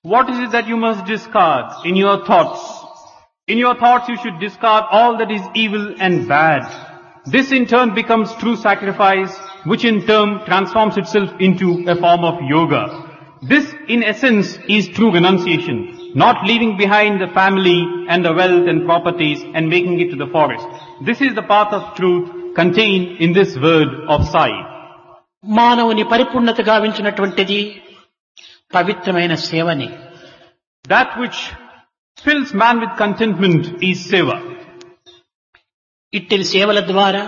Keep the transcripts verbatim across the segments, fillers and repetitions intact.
What is it that you must discard in your thoughts? In your thoughts you should discard all that is evil and bad. This in turn becomes true sacrifice, which in turn transforms itself into a form of yoga. This in essence is true renunciation, not leaving behind the family and the wealth and properties and making it to the forest. This is the path of truth contained in this word of Sai. మానవుని పరిపూర్ణత గావించినటువంటిది పవిత్రమైన సేవని. That which fills man with contentment is seva. ఇట్టి సేవల ద్వారా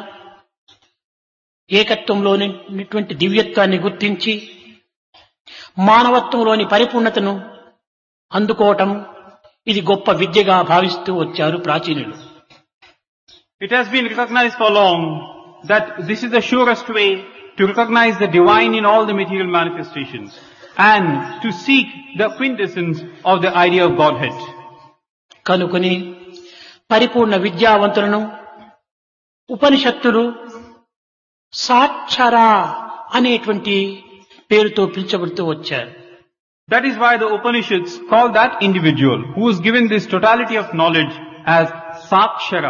ఏకత్వంలోని దివ్యత్వాన్ని గుర్తించి మానవత్వంలోని పరిపూర్ణతను అందుకోవటం ఇది గొప్ప విద్యగా భావిస్తూ వచ్చారు ప్రాచీనులు. It has been recognized for long that this is the surest way to recognize the divine in all the material manifestations and to seek the quintessence of the idea of Godhead. కనుకొని పరిపూర్ణ విద్యావంతులను ఉపనిషత్తులు సాక్షరా అనేటువంటి పేరుతో పిలుచబడుతూ వచ్చారు. That is why the Upanishads call that individual who is given this totality of knowledge as Sakshara.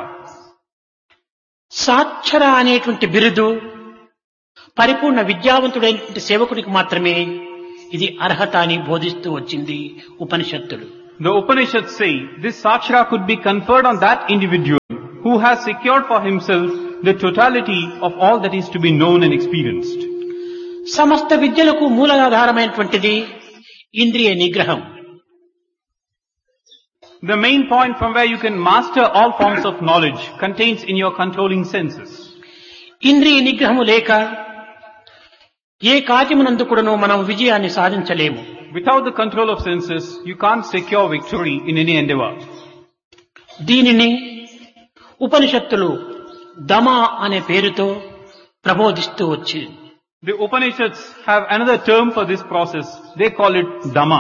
సాక్షర అనేటువంటి బిరుదు పరిపూర్ణ విద్యావంతుడైనటువంటి సేవకుడికి మాత్రమే ఇది అర్హత అని బోధిస్తూ వచ్చింది ఉపనిషత్తులు. The Upanishads say this Sakshara could be conferred on that individual who has secured for himself the totality of all that is to be known and experienced. సమస్త విద్యలకు మూలాధారమైనటువంటిది ఇంద్రియ నిగ్రహం. The main point from where you can master all forms of knowledge contains in your controlling senses. ఇంద్రియ నిగ్రహము లేక ఏ కార్యమునందు కూడాను మనం విజయాన్ని సాధించలేము. Without the control of senses, you can't secure victory in any endeavor. దీనిని ఉపనిషత్తులు దమ అనే పేరుతో ప్రబోధిస్తూ వచ్చింది. The Upanishads have another term for this process. They call it Dhamma.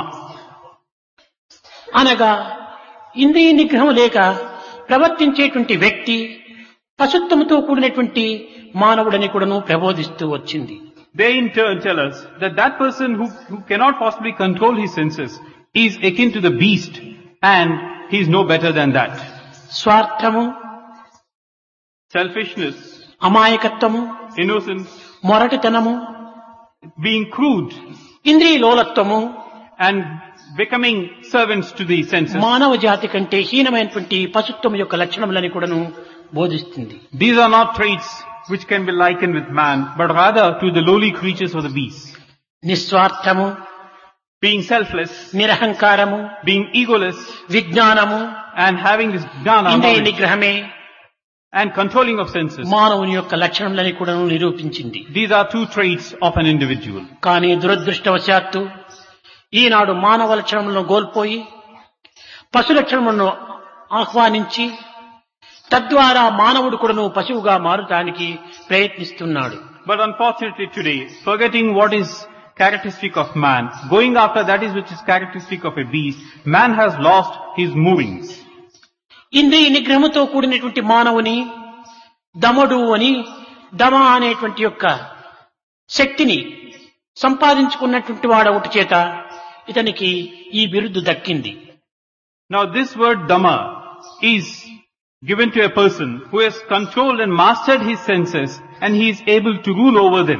అనగా ఇంద్రియ నిగ్రహం లేక ప్రవర్తించేటువంటి వ్యక్తి పశుత్వముతో కూడినటువంటి మానవుడని కూడాను ప్రబోధిస్తూ వచ్చింది. They in turn tell us that that person who, who cannot possibly control his senses is akin to the beast and he is no better than that. స్వార్థము, Selfishness, అమాయకత్వము, innocence, మొరటితనము, being crude ఇంద్రియ లోలత్వము and becoming servants to the senses. మానవ జాతి కంటే హీనమైనటువంటి పశుత్వం యొక్క లక్షణములని కూడాను బోధిస్తుంది. These are not traits which can be likened with man, but rather to the lowly creatures of the beast. నిస్వార్థము, Being selfless, నిరహంకారము, being egoless, విజ్ఞానము, and having this జ్ఞాన ఇంద్రియ knowledge నిగ్రహమే and controlling of senses. మానవుని యొక్క లక్షణములని కూడాను నిరూపించింది. These are two traits of an individual. కానీ దురదృష్టవశాత్తు ఈనాడు మానవ లక్షణములను కోల్పోయి పశు లక్షణములను ఆహ్వానించి తద్వారా మానవుడు కూడాను పశువుగా మారటానికి ప్రయత్నిస్తున్నాడు. But unfortunately today, forgetting what is characteristic of man, going after that is which is characteristic of a beast, man has lost his movings. ఇంద్రియ నిగ్రహముతో కూడినటువంటి మానవుని దమడు అని దమ అనేటువంటి యొక్క శక్తిని సంపాదించుకున్నటువంటి వాడు ఒకటి చేత ఇతనికి ఈ బిరుదు దక్కింది. Now this word Dhamma is given to a person who has controlled and mastered his senses and he is able to rule over them.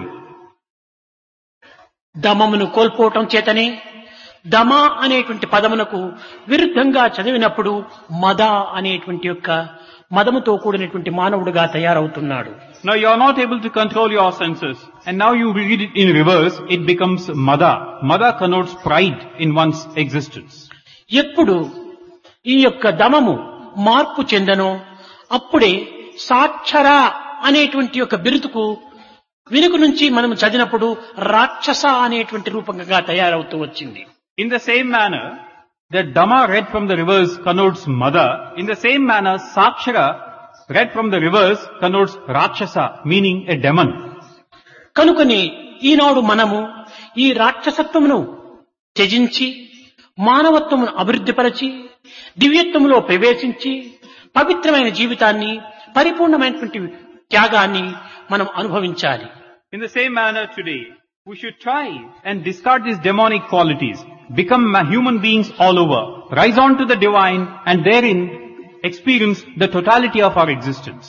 దమమును కోల్పోవటం చేతనే దమ అనేటువంటి పదమునకు విరుద్ధంగా చదివినప్పుడు మద అనేటువంటి యొక్క మదముతో కూడినటువంటి మానవుడిగా తయారవుతున్నాడు. Now you are not able to control your senses and now you read it in reverse, it becomes Mada. Mada connotes pride in one's existence. ఎప్పుడు ఈ యొక్క దమము మార్పు చెందనో అప్పుడే సాక్షర అనేటువంటి యొక్క బిరుదుకు వెనుక నుంచి మనం చదివినప్పుడు రాక్షస అనేటువంటి రూపంగా తయారవుతూ వచ్చింది. In the same manner that Dhamma read from the reverse connotes Mada, in the same manner Sakshara read from the reverse connotes Rakshasa, meaning a demon. కనుకని ఈనాడు మనము ఈ రాక్షసత్వమును త్యజించి మానవత్వమును అభివృద్ధిపరచి దివ్యత్వములో ప్రవేశించి పవిత్రమైన జీవితాన్ని పరిపూర్ణమైనటువంటి త్యాగాన్ని మనం అనుభవించాలి. In the same manner today, we should try and discard these demonic qualities become ma- human beings all over, rise on to the divine, and therein experience the totality of our existence.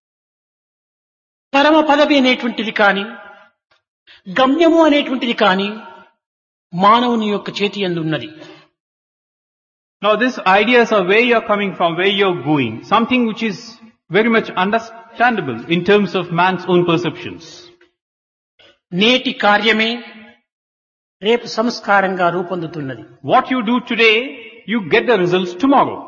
పరమ పదవి అనేటువంటిది కాని గమ్యము అనేటువంటిది కాని మానవుని యొక్క చేతి యందు ఉన్నది. Now these ideas are where you're coming from, where you're going, something which is very much understandable in terms of man's own perceptions. నేటి కార్యమే రేపు సంస్కారంగా రూపొందుతున్నది. What you do today, you get the results tomorrow.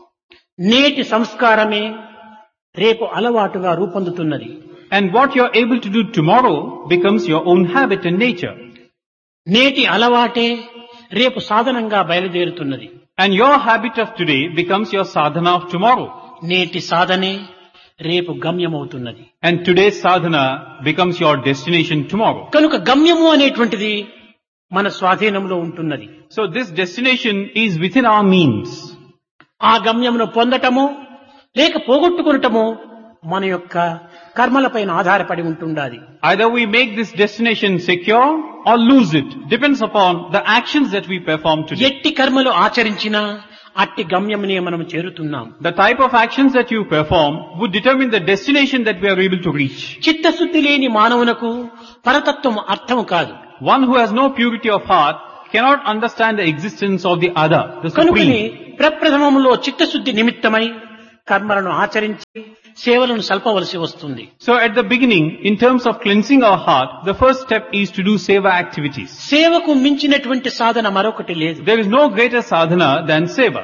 నేటి సంస్కారమే రేపు అలవాటుగా రూపొందుతున్నది. And what you're able to do tomorrow becomes your own habit and nature. నేటి అలవాటే రేపు సాధనంగా బయలుదేరుతున్నది. And your habit of today becomes your sadhana of tomorrow. నేటి సాధనే రేపు గమ్యమవుతున్నది. And today's sadhana becomes your destination tomorrow. కనుక గమ్యము అనేటువంటిది మన స్వాధీనంలో ఉంటున్నది. So this destination is within our means. ఆ గమ్యమును పొందటము లేక పోగొట్టుకునటము మన యొక్క కర్మలపైన ఆధారపడి ఉంటుండాలి. Either we make this destination secure or lose it. Depends upon the actions that we perform today. ఎట్టి కర్మలు ఆచరించినా అట్టి గమ్యమునే మనం చేరుతున్నాం. The type of actions that you perform would determine the destination that we are able to reach. చిత్తశుద్ధి లేని మానవునకు పరతత్వం అర్థం కాదు. One who has no purity of heart cannot understand the existence of the other, the కనుకనే supreme. ప్రప్రథమములో చిత్తశుద్ధి నిమిత్తమై కర్మలను ఆచరించి సేవలను సల్పవలసి వస్తుంది. So at the beginning, in terms of cleansing our heart, the first step is to do seva activities. సేవకు మించినటువంటి సాధన మరొకటి లేదు. There is no greater sadhana than seva.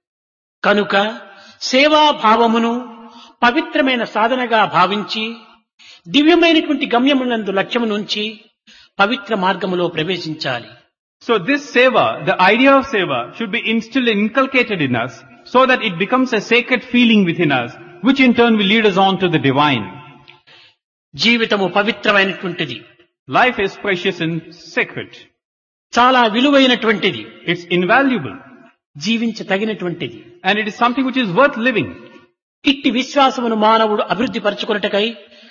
కనుక సేవా భావమును పవిత్రమైన సాధనగా భావించి దివ్యమైనటువంటి గమ్యమునందు లక్ష్యము నుంచి పవిత్ర మార్గములో ప్రవేశించాలి. So this seva, the idea of seva, should be instilled and inculcated in us so that it becomes a sacred feeling within us, which in turn will lead us on to the divine. జీవితము పవిత్రమైనటువంటిది. Life is precious and sacred. చాలా విలువైనటువంటిది. It's invaluable. జీవించ తగినటువంటిది. And it is something which is worth living. ఇట్టి విశ్వాసమును మానవుడు అభివృద్ధి పరచుకొనుటకై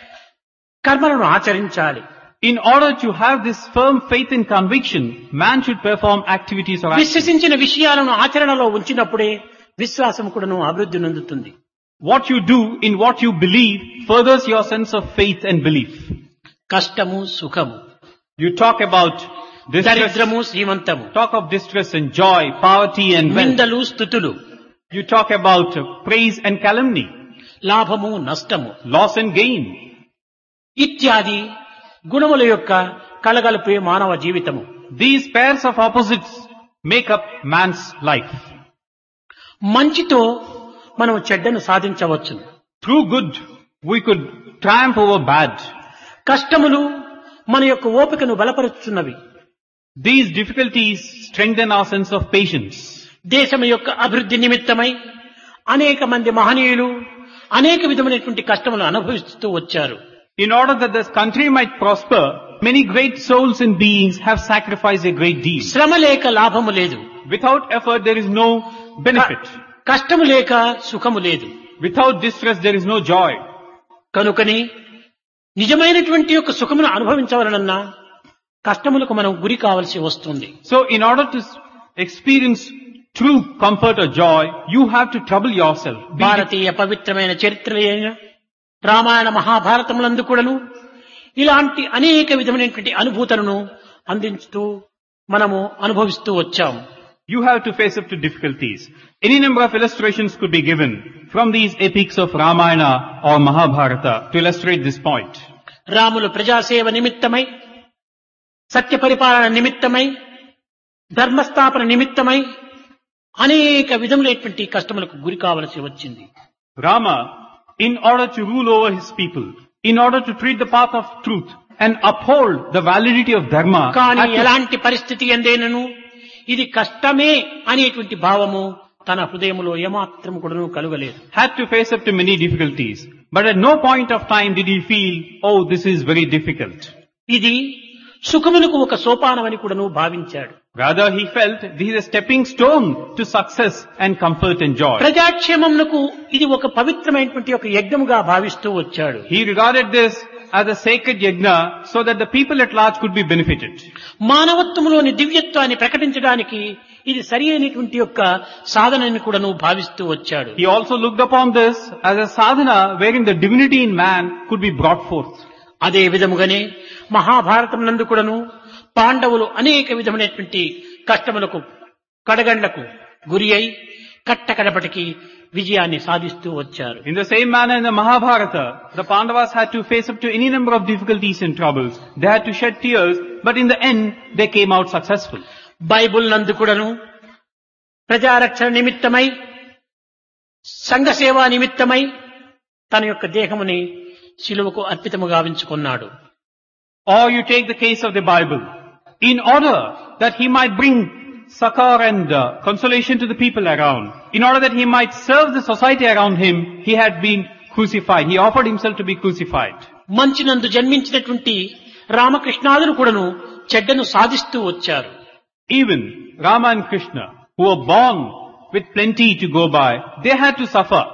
కర్మలను ఆచరించాలి. In order to have this firm faith and conviction, man should perform activities or actions. విశ్వసించిన విషయాలను ఆచరణలో ఉంచినప్పుడే విశ్వాసం కూడాను అభివృద్ధి నొందుతుంది. What you do in what you believe furthers your sense of faith and belief. కష్టము సుఖము, You talk about distress, దరిద్రము శ్రీమంతము, talk of distress and joy, poverty and wealth. నిందలు స్థుతులు, You talk about praise and calumny, లాభము నష్టము loss and gain. ఇత్యాది గుణముల యొక్క కలగలుపే మానవ జీవితము. These pairs of opposites make up man's life. మంచితో మనం చెడ్డను సాధించవచ్చు. Through good, we could triumph over bad. కష్టములు మన యొక్క ఓపికను బలపరుచున్నవి. These difficulties strengthen our sense of patience. దేశం యొక్క అభివృద్ధి నిమిత్తమై అనేక మంది మహనీయులు అనేక విధమైనటువంటి కష్టములు అనుభవిస్తూ వచ్చారు. In order that this country might prosper, many great souls and beings have sacrificed a great deal. శ్రమ లేక లాభము లేదు. Without effort, there is no benefit. కష్టము లేక సుఖము లేదు. Without distress, there is no joy. కనుకని నిజమైనటువంటి యొక్క సుఖమును అనుభవించవలనన్నా కష్టములకు మనం గురి కావలసి వస్తుంది. So in order to experience true comfort or joy, you have to trouble yourself. Be it- భారతీయ పవిత్రమైన చరిత్రలైన రామాయణ మహాభారతములందు కూడాను ఇలాంటి అనేక విధమైనటువంటి అనుభూతులను అందించుతూ మనము అనుభవిస్తూ వచ్చాము. You have to face up to difficulties. Any number of illustrations could be given from these epics of Ramayana or Mahabharata to illustrate this point. Ramulu ప్రజాసేవ నిమిత్తమై, సత్య పరిపాలన నిమిత్తమై, ధర్మస్థాపన నిమిత్తమై అనేక విధములైనటువంటి కష్టములకు గురి కావలసి వచ్చింది. Rama, in order to rule over his people, in order to treat the path of truth and uphold the validity of dharma, కానీ had to- ఎలాంటి పరిస్థితి ఎందేనను ఇది కష్టమే అనేటువంటి భావము తన హృదయములో ఏమాత్రం కూడాను కలుగలేదు. had to face up to many difficulties. But at no point of time did he feel, oh, this is very difficult. ఇది సుఖమునకు ఒక సోపానమని కూడాను భావించాడు. Rather, he felt this is a stepping stone to success and comfort and joy. ప్రజాక్షేమమునకు ఇది ఒక పవిత్రమైనటువంటి ఒక యజ్ఞముగా భావిస్తూ వచ్చాడు. He regarded this as a sacred yajna so that the people at large could be benefited. మానవత్వములోని దివ్యత్వాన్ని ప్రకటించడానికి ఇది సరి అయినటువంటి యొక్క సాధనని కూడాను భావిస్తూ వచ్చాడు. He also looked upon this as a sadhana wherein the divinity in man could be brought forth. అదే విధముగానే మహాభారతం నందు కూడాను పాండవులు అనేక విధమైనటువంటి కష్టములకు కడగండ్లకు గురి అయి కట్టకడపటికి విజయాన్ని సాధిస్తూ వచ్చారు. In the same manner in the Mahabharata, the Pandavas had to face up to any number of difficulties and troubles. They had to shed tears, but in the end they came out successful. Bible నందు కూడాను ప్రజారక్షణ నిమిత్తమై సంఘ సేవా నిమిత్తమై తన యొక్క దేహముని శిలువకు అర్పితము గావించుకున్నాడు. Or you take the case of the Bible. In order that he might bring succor and uh, consolation to the people around, in order that he might serve the society around him, he had been crucified. He offered himself to be crucified. మంచినందు జన్మించినటువంటి రామకృష్ణాదులు కూడాను చెడ్డను సాధిస్తూ వచ్చారు. Even Rama and Krishna, who were born with plenty to go by, they had to suffer.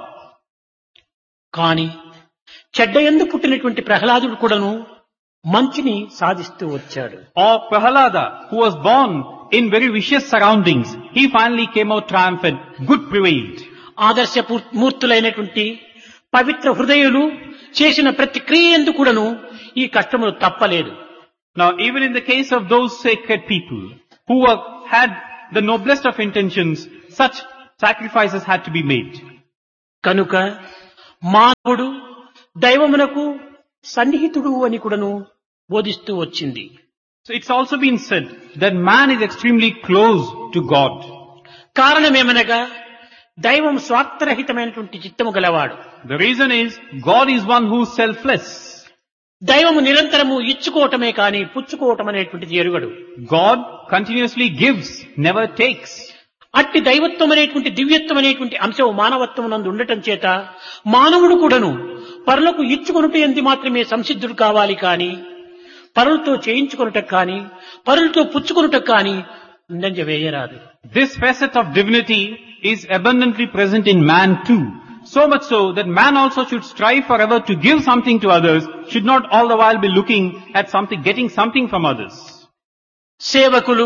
కానీ చెడ్డయందు పుట్టినటువంటి ప్రహ్లాదుడు కూడాను మంచిని సాధిస్తూ వచ్చాడు. Or Prahalada, who was born in very vicious surroundings, he finally came out triumphant. Good prevailed. ఆదర్శ మూర్తులైనటువంటి పవిత్ర హృదయులు చేసిన ప్రతి క్రియందు కూడాను ఈ కష్టములు తప్పలేదు. Now, even in the case of those sacred people who were, had the noblest of intentions, such sacrifices had to be made. కనుక మానవుడు దైవమునకు సన్నిహితుడు అని కూడాను బోధిస్తూ వచ్చింది. So it's also been said that man is extremely close to God. కారణమేమనగా దైవం స్వార్థరహితమైనటువంటి చిత్తము గలవాడు. The reason is God is one who is selfless. దైవము నిరంతరము ఇచ్చుకోవటమే కాని పుచ్చుకోవటం అనేటువంటిది ఎరుగడు. God continuously gives, never takes. అట్టి దైవత్వం అనేటువంటి దివ్యత్వం అనేటువంటి అంశం మానవత్వం నందు ఉండటం చేత మానవుడు కూడాను పరులకు ఇచ్చుకొనుట ఎందు మాత్రమే సంసిద్ధుడు కావాలి కాని పరులతో చేయించుకొనుటకు కాని పరులతో పుచ్చుకొనుటకు కాని ముందంజ వేయరాదు. This facet of divinity is abundantly present in man too. So much so that man also should strive forever to give something to others, should not all the while be looking at something, getting something from others. సేవకులు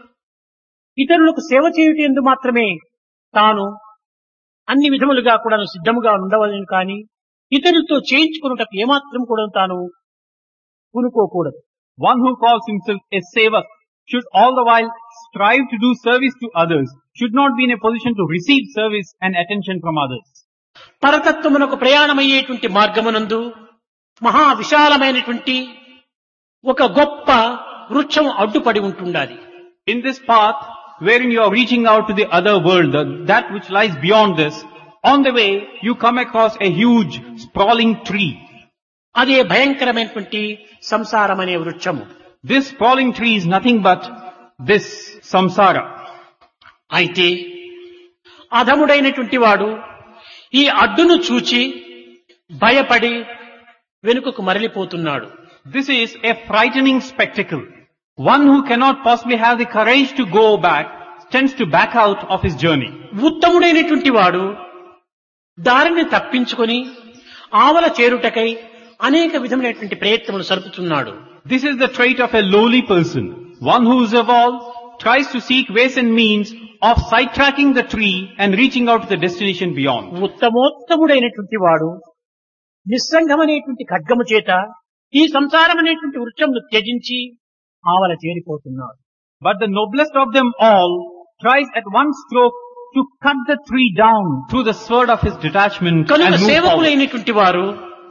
ఇతరులకు సేవ చేయుట ఎందు మాత్రమే తాను అన్ని విధములుగా కూడా సిద్ధముగా ఉండవలను కానీ ఇతరులతో చేయించుకున్నటకు ఏమాత్రం కూడా తాను పూనుకోకూడదు. One who calls himself a sevak should all the while strive to do service to others, should not be in a position to receive service and attention from others. పరతత్వమునకు ప్రయాణమయ్యేటువంటి మార్గమునందు మహా విశాలమైనటువంటి ఒక గొప్ప వృక్షం అడ్డుపడి ఉంటుండాలి. In this path, wherein you are reaching out to the other world, the, that which lies beyond this, on the way you come across a huge sprawling tree. అదే భయంకరమైనటువంటి సంసారం అనే వృక్షము. This sprawling tree is nothing but this samsara. అయితే అధముడైనటువంటి వాడు ఈ అడ్డును చూచి భయపడి వెనుకకు మరలిపోతున్నాడు. This is a frightening spectacle. One who cannot possibly have the courage to go back tends to back out of his journey. ఉత్తముడైనటువంటి వాడు దారిని తప్పించుకొని ఆవల చేరుటకై అనేక విధమైనటువంటి ప్రయత్నములు సరుపుతున్నాడు. This is the trait of a lowly person. One who is evolved tries to seek ways and means of sidetracking the tree and reaching out to the destination beyond. ఉత్తమోత్తముడైనటువంటి వాడు నిస్సంగమనేటువంటి ఖడ్గము చేత ఈ సంసారం అనేటువంటి వృక్షమును త్యజించి ఆవల చేరిపోతున్నాడు. But the noblest of them all tries at one stroke to cut the tree down through the sword of his detachment కనుక and move forward. సేవకులైనటువంటి వారు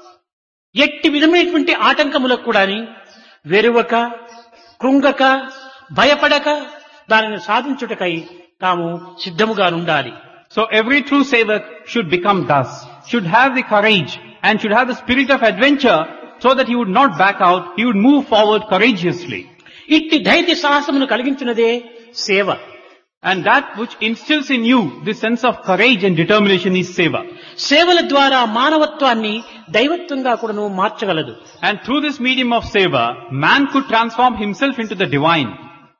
ఎట్టి విధమైనటువంటి ఆటంకములకు కూడాని వెరువక కృంగక భయపడక దానిని సాధించుటకై తాము సిద్ధముగా ఉండాలి. So every true sevak should become thus, should have the courage and should have the spirit of adventure so that he would not back out, he would move forward courageously. ఇట్టి ధైర్య సాహసమును కలిగించినదే సేవ. And that which instills in you this sense of courage and determination is seva. సేవల ద్వారా మానవత్వాన్ని దైవత్వంగా కూడాను మార్చగలదు. And through this medium of seva, man could transform himself into the divine.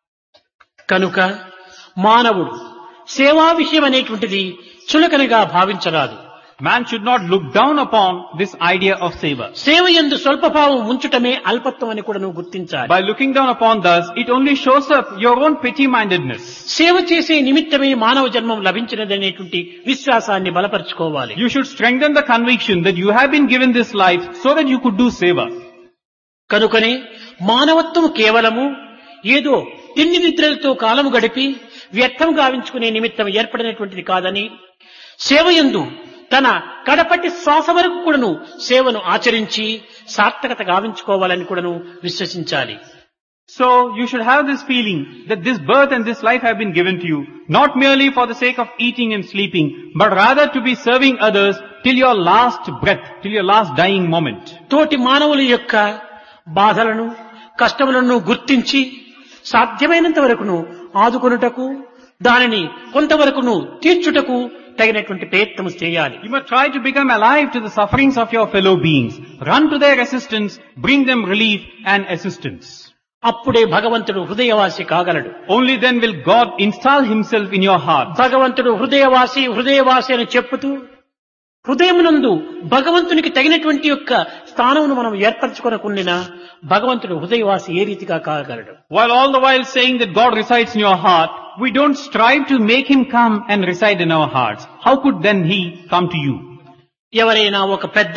కనుక మానవుడు సేవా విషయం అనేటువంటిది చులకనగా భావించరాదు. Man should not look down upon this idea of seva. సేవ యందు స్వల్పభావం ఉంచుటమే అల్పత్వం అని కూడా నువ్వు గుర్తించాలి. By looking down upon thus, it only shows up your own petty-mindedness. సేవ చేసే నిమిత్తమే మానవ జన్మం లభించినదనేటువంటి విశ్వాసాన్ని బలపరుచుకోవాలి. You should strengthen the conviction that you have been given this life so that you could do seva. కనుకనే మానవత్వం కేవలము ఏదో తిండి నిద్రలతో కాలము గడిపి వ్యర్థం గావించుకునే నిమిత్తం ఏర్పడినటువంటిది కాదని, సేవయందు తన కడపటి శ్వాస వరకు కూడాను సేవను ఆచరించి సార్థకత గావించుకోవాలని కూడాను విశ్వసించాలి. So you should have this feeling that this birth and this life have been given to you, not merely for the sake of eating and sleeping, but rather to be serving others till your last breath, till your last dying moment. తోటి మానవుల యొక్క బాధలను కష్టములను గుర్తించి సాధ్యమైనంత వరకును ఆదుకొనుటకు, దానిని కొంతవరకును తీర్చుటకు తగినటువంటి ప్రయత్నం చేయాలి. You must try to become alive to the sufferings of your fellow beings. Run to their assistance, bring them relief and assistance. అప్పుడే భగవంతుడు హృదయవాసి కాగలడు. Only then will God install himself in your heart. భగవంతుడు హృదయవాసి హృదయవాసి అని చెప్పుతూ హృదయమునందు భగవంతునికి తగినటువంటి యొక్క స్థానమును మనం ఏర్పరచుకొనకుండినా భగవంతుడు హృదయవాసి ఏ రీతిగా కాగలడు? While all the while saying that God resides in your heart, we don't strive to make him come and reside in our hearts. How could then he come to you? ఎవరైనా ఒక పెద్ద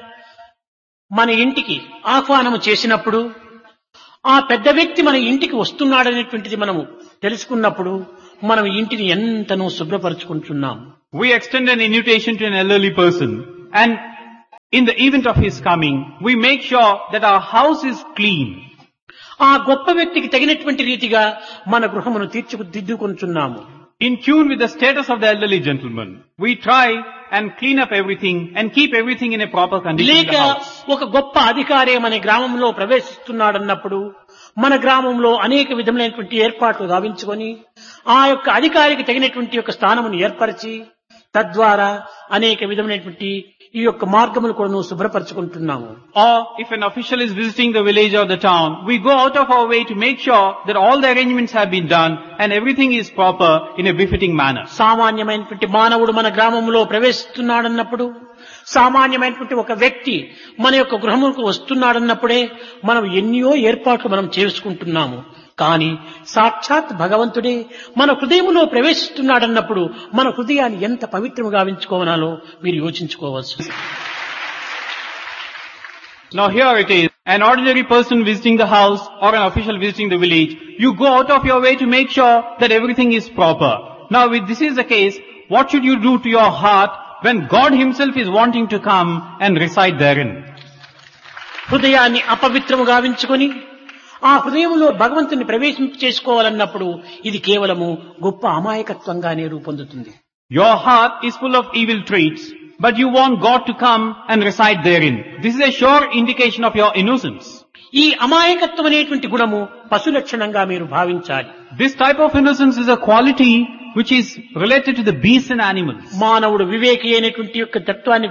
మన ఇంటికి ఆహ్వానము చేసినప్పుడు ఆ పెద్ద వ్యక్తి మన ఇంటికి వస్తున్నాడనేటువంటిది మనము తెలుసుకున్నప్పుడు మనం ఇంటిని ఎంతనో శుభ్రపరచుకుంటున్నాం. We extend an invitation to an elderly person, and in the event of his coming, we make sure that our house is clean. ఆ గొప్ప వ్యక్తికి తగినటువంటి రీతిగా మన గృహమును తీర్చిదిద్దుకుంటున్నాము. In tune with the status of the elderly gentleman, we try and clean up everything and keep everything in a proper condition in లేక the house. ఒక గొప్ప అధికారి మన గ్రామంలో ప్రవేశిస్తున్నాడన్నప్పుడు మన గ్రామంలో అనేక విధములైనటువంటి ఏర్పాట్లు గావించుకొని ఆ యొక్క అధికారికి తగినటువంటి యొక్క స్థానమును ఏర్పరిచి తద్వారా అనేక విధమైనటువంటి ఈ యొక్క మార్గములు కూడా శుభ్రపరచుకుంటున్నాము. Or if an official is visiting the village or the town, we go out of our way to make sure that all the arrangements have been done and everything is proper in a befitting manner. సామాన్యమైనటువంటి మానవుడు మన గ్రామంలో ప్రవేశిస్తున్నాడన్నప్పుడు, సామాన్యమైనటువంటి ఒక వ్యక్తి మన యొక్క గృహములకు వస్తున్నాడన్నప్పుడే మనం ఎన్నో ఏర్పాట్లు మనం చేసుకుంటున్నాము. కానీ సాక్షాత్ భగవంతుడే మన హృదయములో ప్రవేశిస్తున్నాడన్నప్పుడు మన హృదయాన్ని ఎంత పవిత్రము గావించుకోవాలో మీరు యోచించుకోవచ్చు. Now here it is, an ordinary person visiting the house or an official visiting the village, you go out of your way to make sure that everything is proper. Now if this is the case, what should you do to your heart when God himself is wanting to come and reside therein? హృదయాన్ని అపవిత్రము గావించుకొని ఆ హృదయంలో భగవంతుని ప్రవేశింప చేసుకోవాలన్నప్పుడు ఇది కేవలము గొప్ప అమాయకత్వంగానే రూపొందుతుంది. Your heart is full of evil traits, but you want God to come and reside therein. This is a sure indication of your innocence. ఈ అమాయకత్వం అనేటువంటి గుణము పశు లక్షణంగా మీరు భావించాలి. This type of innocence is a quality which is related to the beasts and animals. మానవుడు వివేకి అయినటువంటి యొక్క తత్వాన్ని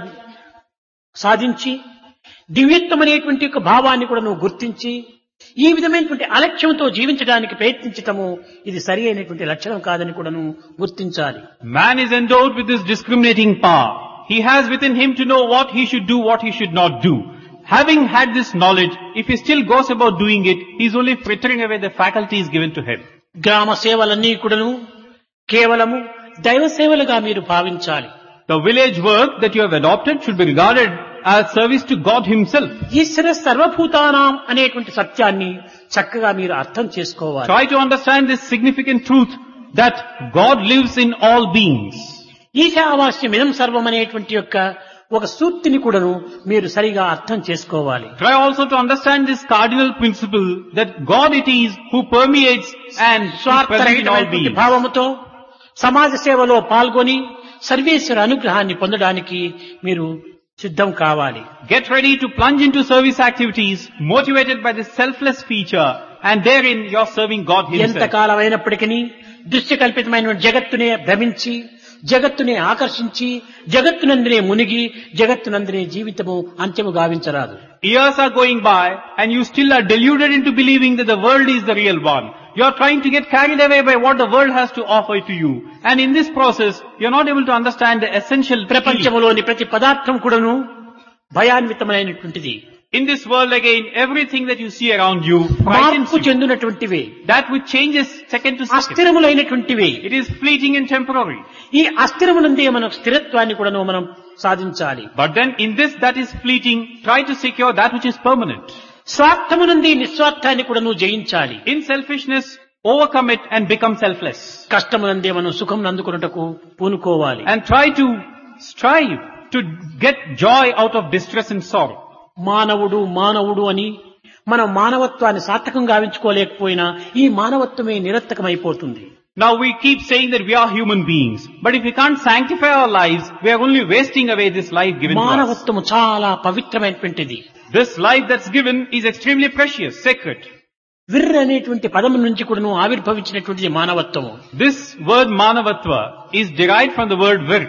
సాధించి దివ్యత్వం అనేటువంటి యొక్క భావాన్ని కూడా నువ్వు గుర్తించి ఈ విధమైనటువంటి అలక్ష్యంతో జీవించడానికి ప్రయత్నించటము ఇది సరి అయినటువంటి లక్షణం కాదని కూడా నువ్వు గుర్తించాలి. Man is endowed with this discriminating power. He has within him to know what he should do, what he should not do. Having had this knowledge, if he still goes about doing it, he is only frittering away the faculties given to him. గ్రామ సేవలన్నీ కూడాను కేవలము దైవ సేవలుగా మీరు భావించాలి. The village work that you have adopted should be regarded as service to God himself. ఈశ్వర సర్వభూతానాం అనేటువంటి సత్యాన్ని చక్కగా మీరు అర్థం చేసుకోవాలి. Try to understand this significant truth that God lives in all beings. ఈశావాస్యమిదం సర్వం అనేటువంటి యొక్క ఒక సూక్తిని కూడాను మీరు సరిగా అర్థం చేసుకోవాలి. Try also to understand this cardinal principle that God it is who permeates and is present in all beings. భావముతో సమాజ సేవలో పాల్గొని సర్వేశ్వర అనుగ్రహాన్ని పొందడానికి మీరు సిద్ధం కావాలి. Get ready to plunge into service activities motivated by this selfless feature, and therein you are serving God himself. ఎంతకాలం అయినప్పటికీ దృశ్య కల్పితమైన జగత్తునే భ్రమించి జగత్తునే ఆకర్షించి జగత్తునందనే మునిగి జగత్తునందనే జీవితము అంత్యము గావించరాదు. Years are going by and you still are deluded into believing that the world is the real one. You're trying to get carried away by what the world has to offer to you. And in this process, you're not able to understand the essential key. ప్రపంచంలోని ప్రతి పదార్థం కూడాను భయాన్వితమైనటువంటిది. In this world again, everything that you see around you frightens మార్పు you. చెందినటువంటివే, That which changes second to second. అస్థిరములైనటువంటివే. It is fleeting and temporary. ఈ అస్థిరమునందే మనం స్థిరత్వాన్ని కూడాను మనం సాధించాలి. But then in this that is fleeting, try to secure that which is permanent. స్వార్థమునందే నిస్వార్థాన్ని కూడాను జయించాలి. In selfishness, overcome it and become selfless. కష్టమునందే మనం సుఖం అందుకొనుటకు పూనుకోవాలి. And try to strive to get joy out of distress and sorrow. మానవుడు మానవుడు అని మనం మానవత్వాన్ని సార్థకంగా గావించుకోలేకపోయినా ఈ మానవత్వమే నిరర్థకమైపోతుంది. Now we keep saying that we are human beings, but if we can't sanctify our lives, we are only wasting away this life given to us. మానవత్వము చాలా పవిత్రమైనటువంటిది. This life that's given is extremely precious, sacred. విర్ర అనేటువంటి పదము నుంచి కూడాను ఆవిర్భవించినటువంటిది మానవత్వము. This word manavatva is derived from the word vir.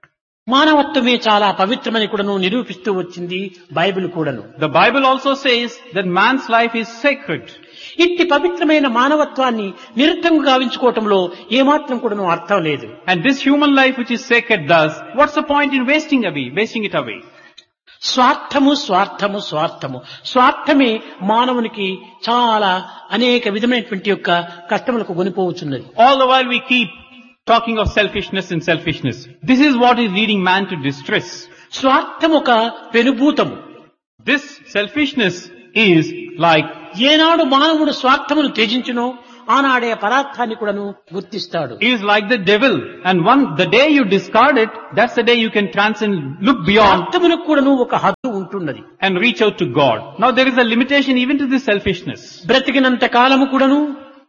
మానవత్వమే చాలా పవిత్రమని కూడాను నిరూపిస్తూ వచ్చింది Bible కూడాను. The Bible also says that man's life is sacred. ఇట్టి పవిత్రమైన మానవత్వాన్ని నిరర్థంగా గావించుకోవటంలో ఏమాత్రం కూడాను అర్థం లేదు. And this human life which is sacred thus, what's the point in wasting away, wasting it away? స్వార్థము స్వార్థము స్వార్థము స్వార్థమే మానవునికి చాలా అనేక విధమైనటువంటి యొక్క కష్టములకు కొనిపోవచ్చున్నది. All the while we keep talking of selfishness and selfishness. This is what is leading man to distress. స్వార్థం ఒక పెనుభూతము. This selfishness is like, ఏనాడు మానవుడు స్వార్థమును త్యజించునో ఆనాడే పరార్థాన్ని కూడాను గుర్తిస్తాడు. is like the devil, and one, the day you discard it, that's the day you can transcend, look beyond స్వార్థమునకు కూడాను ఒక హద్దు ఉంటున్నది. and reach out to God. Now there is a limitation even to this selfishness. బ్రతికినంత కాలము కూడాను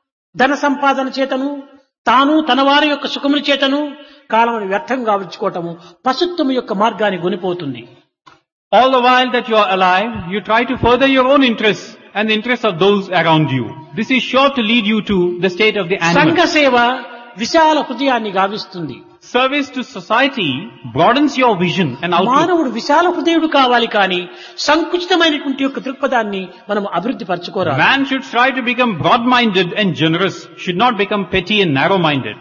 ధన సంపాదన చేతను తాను తన వారి యొక్క సుఖముల చేతను కాలమును వ్యర్థం గావించుకోవటము పశుత్వము యొక్క మార్గాన్ని గొనిపోతుంది. All the while that you are alive, you try to further your own interests and the interests of those around you. This is sure to lead you to the state of the animal. సంఘ సేవ విశాల హృదయాన్ని గావిస్తుంది. Service to society broadens your vision and outlook. మానవుడు విశాల హృదయుడు కావాలి కానీ సంకుచితమైనటువంటి యొక్క దృక్పథాన్ని మనం అభివృద్ధి పరచుకోరాదు. Man should strive to become broad-minded and generous, should not become petty and narrow-minded.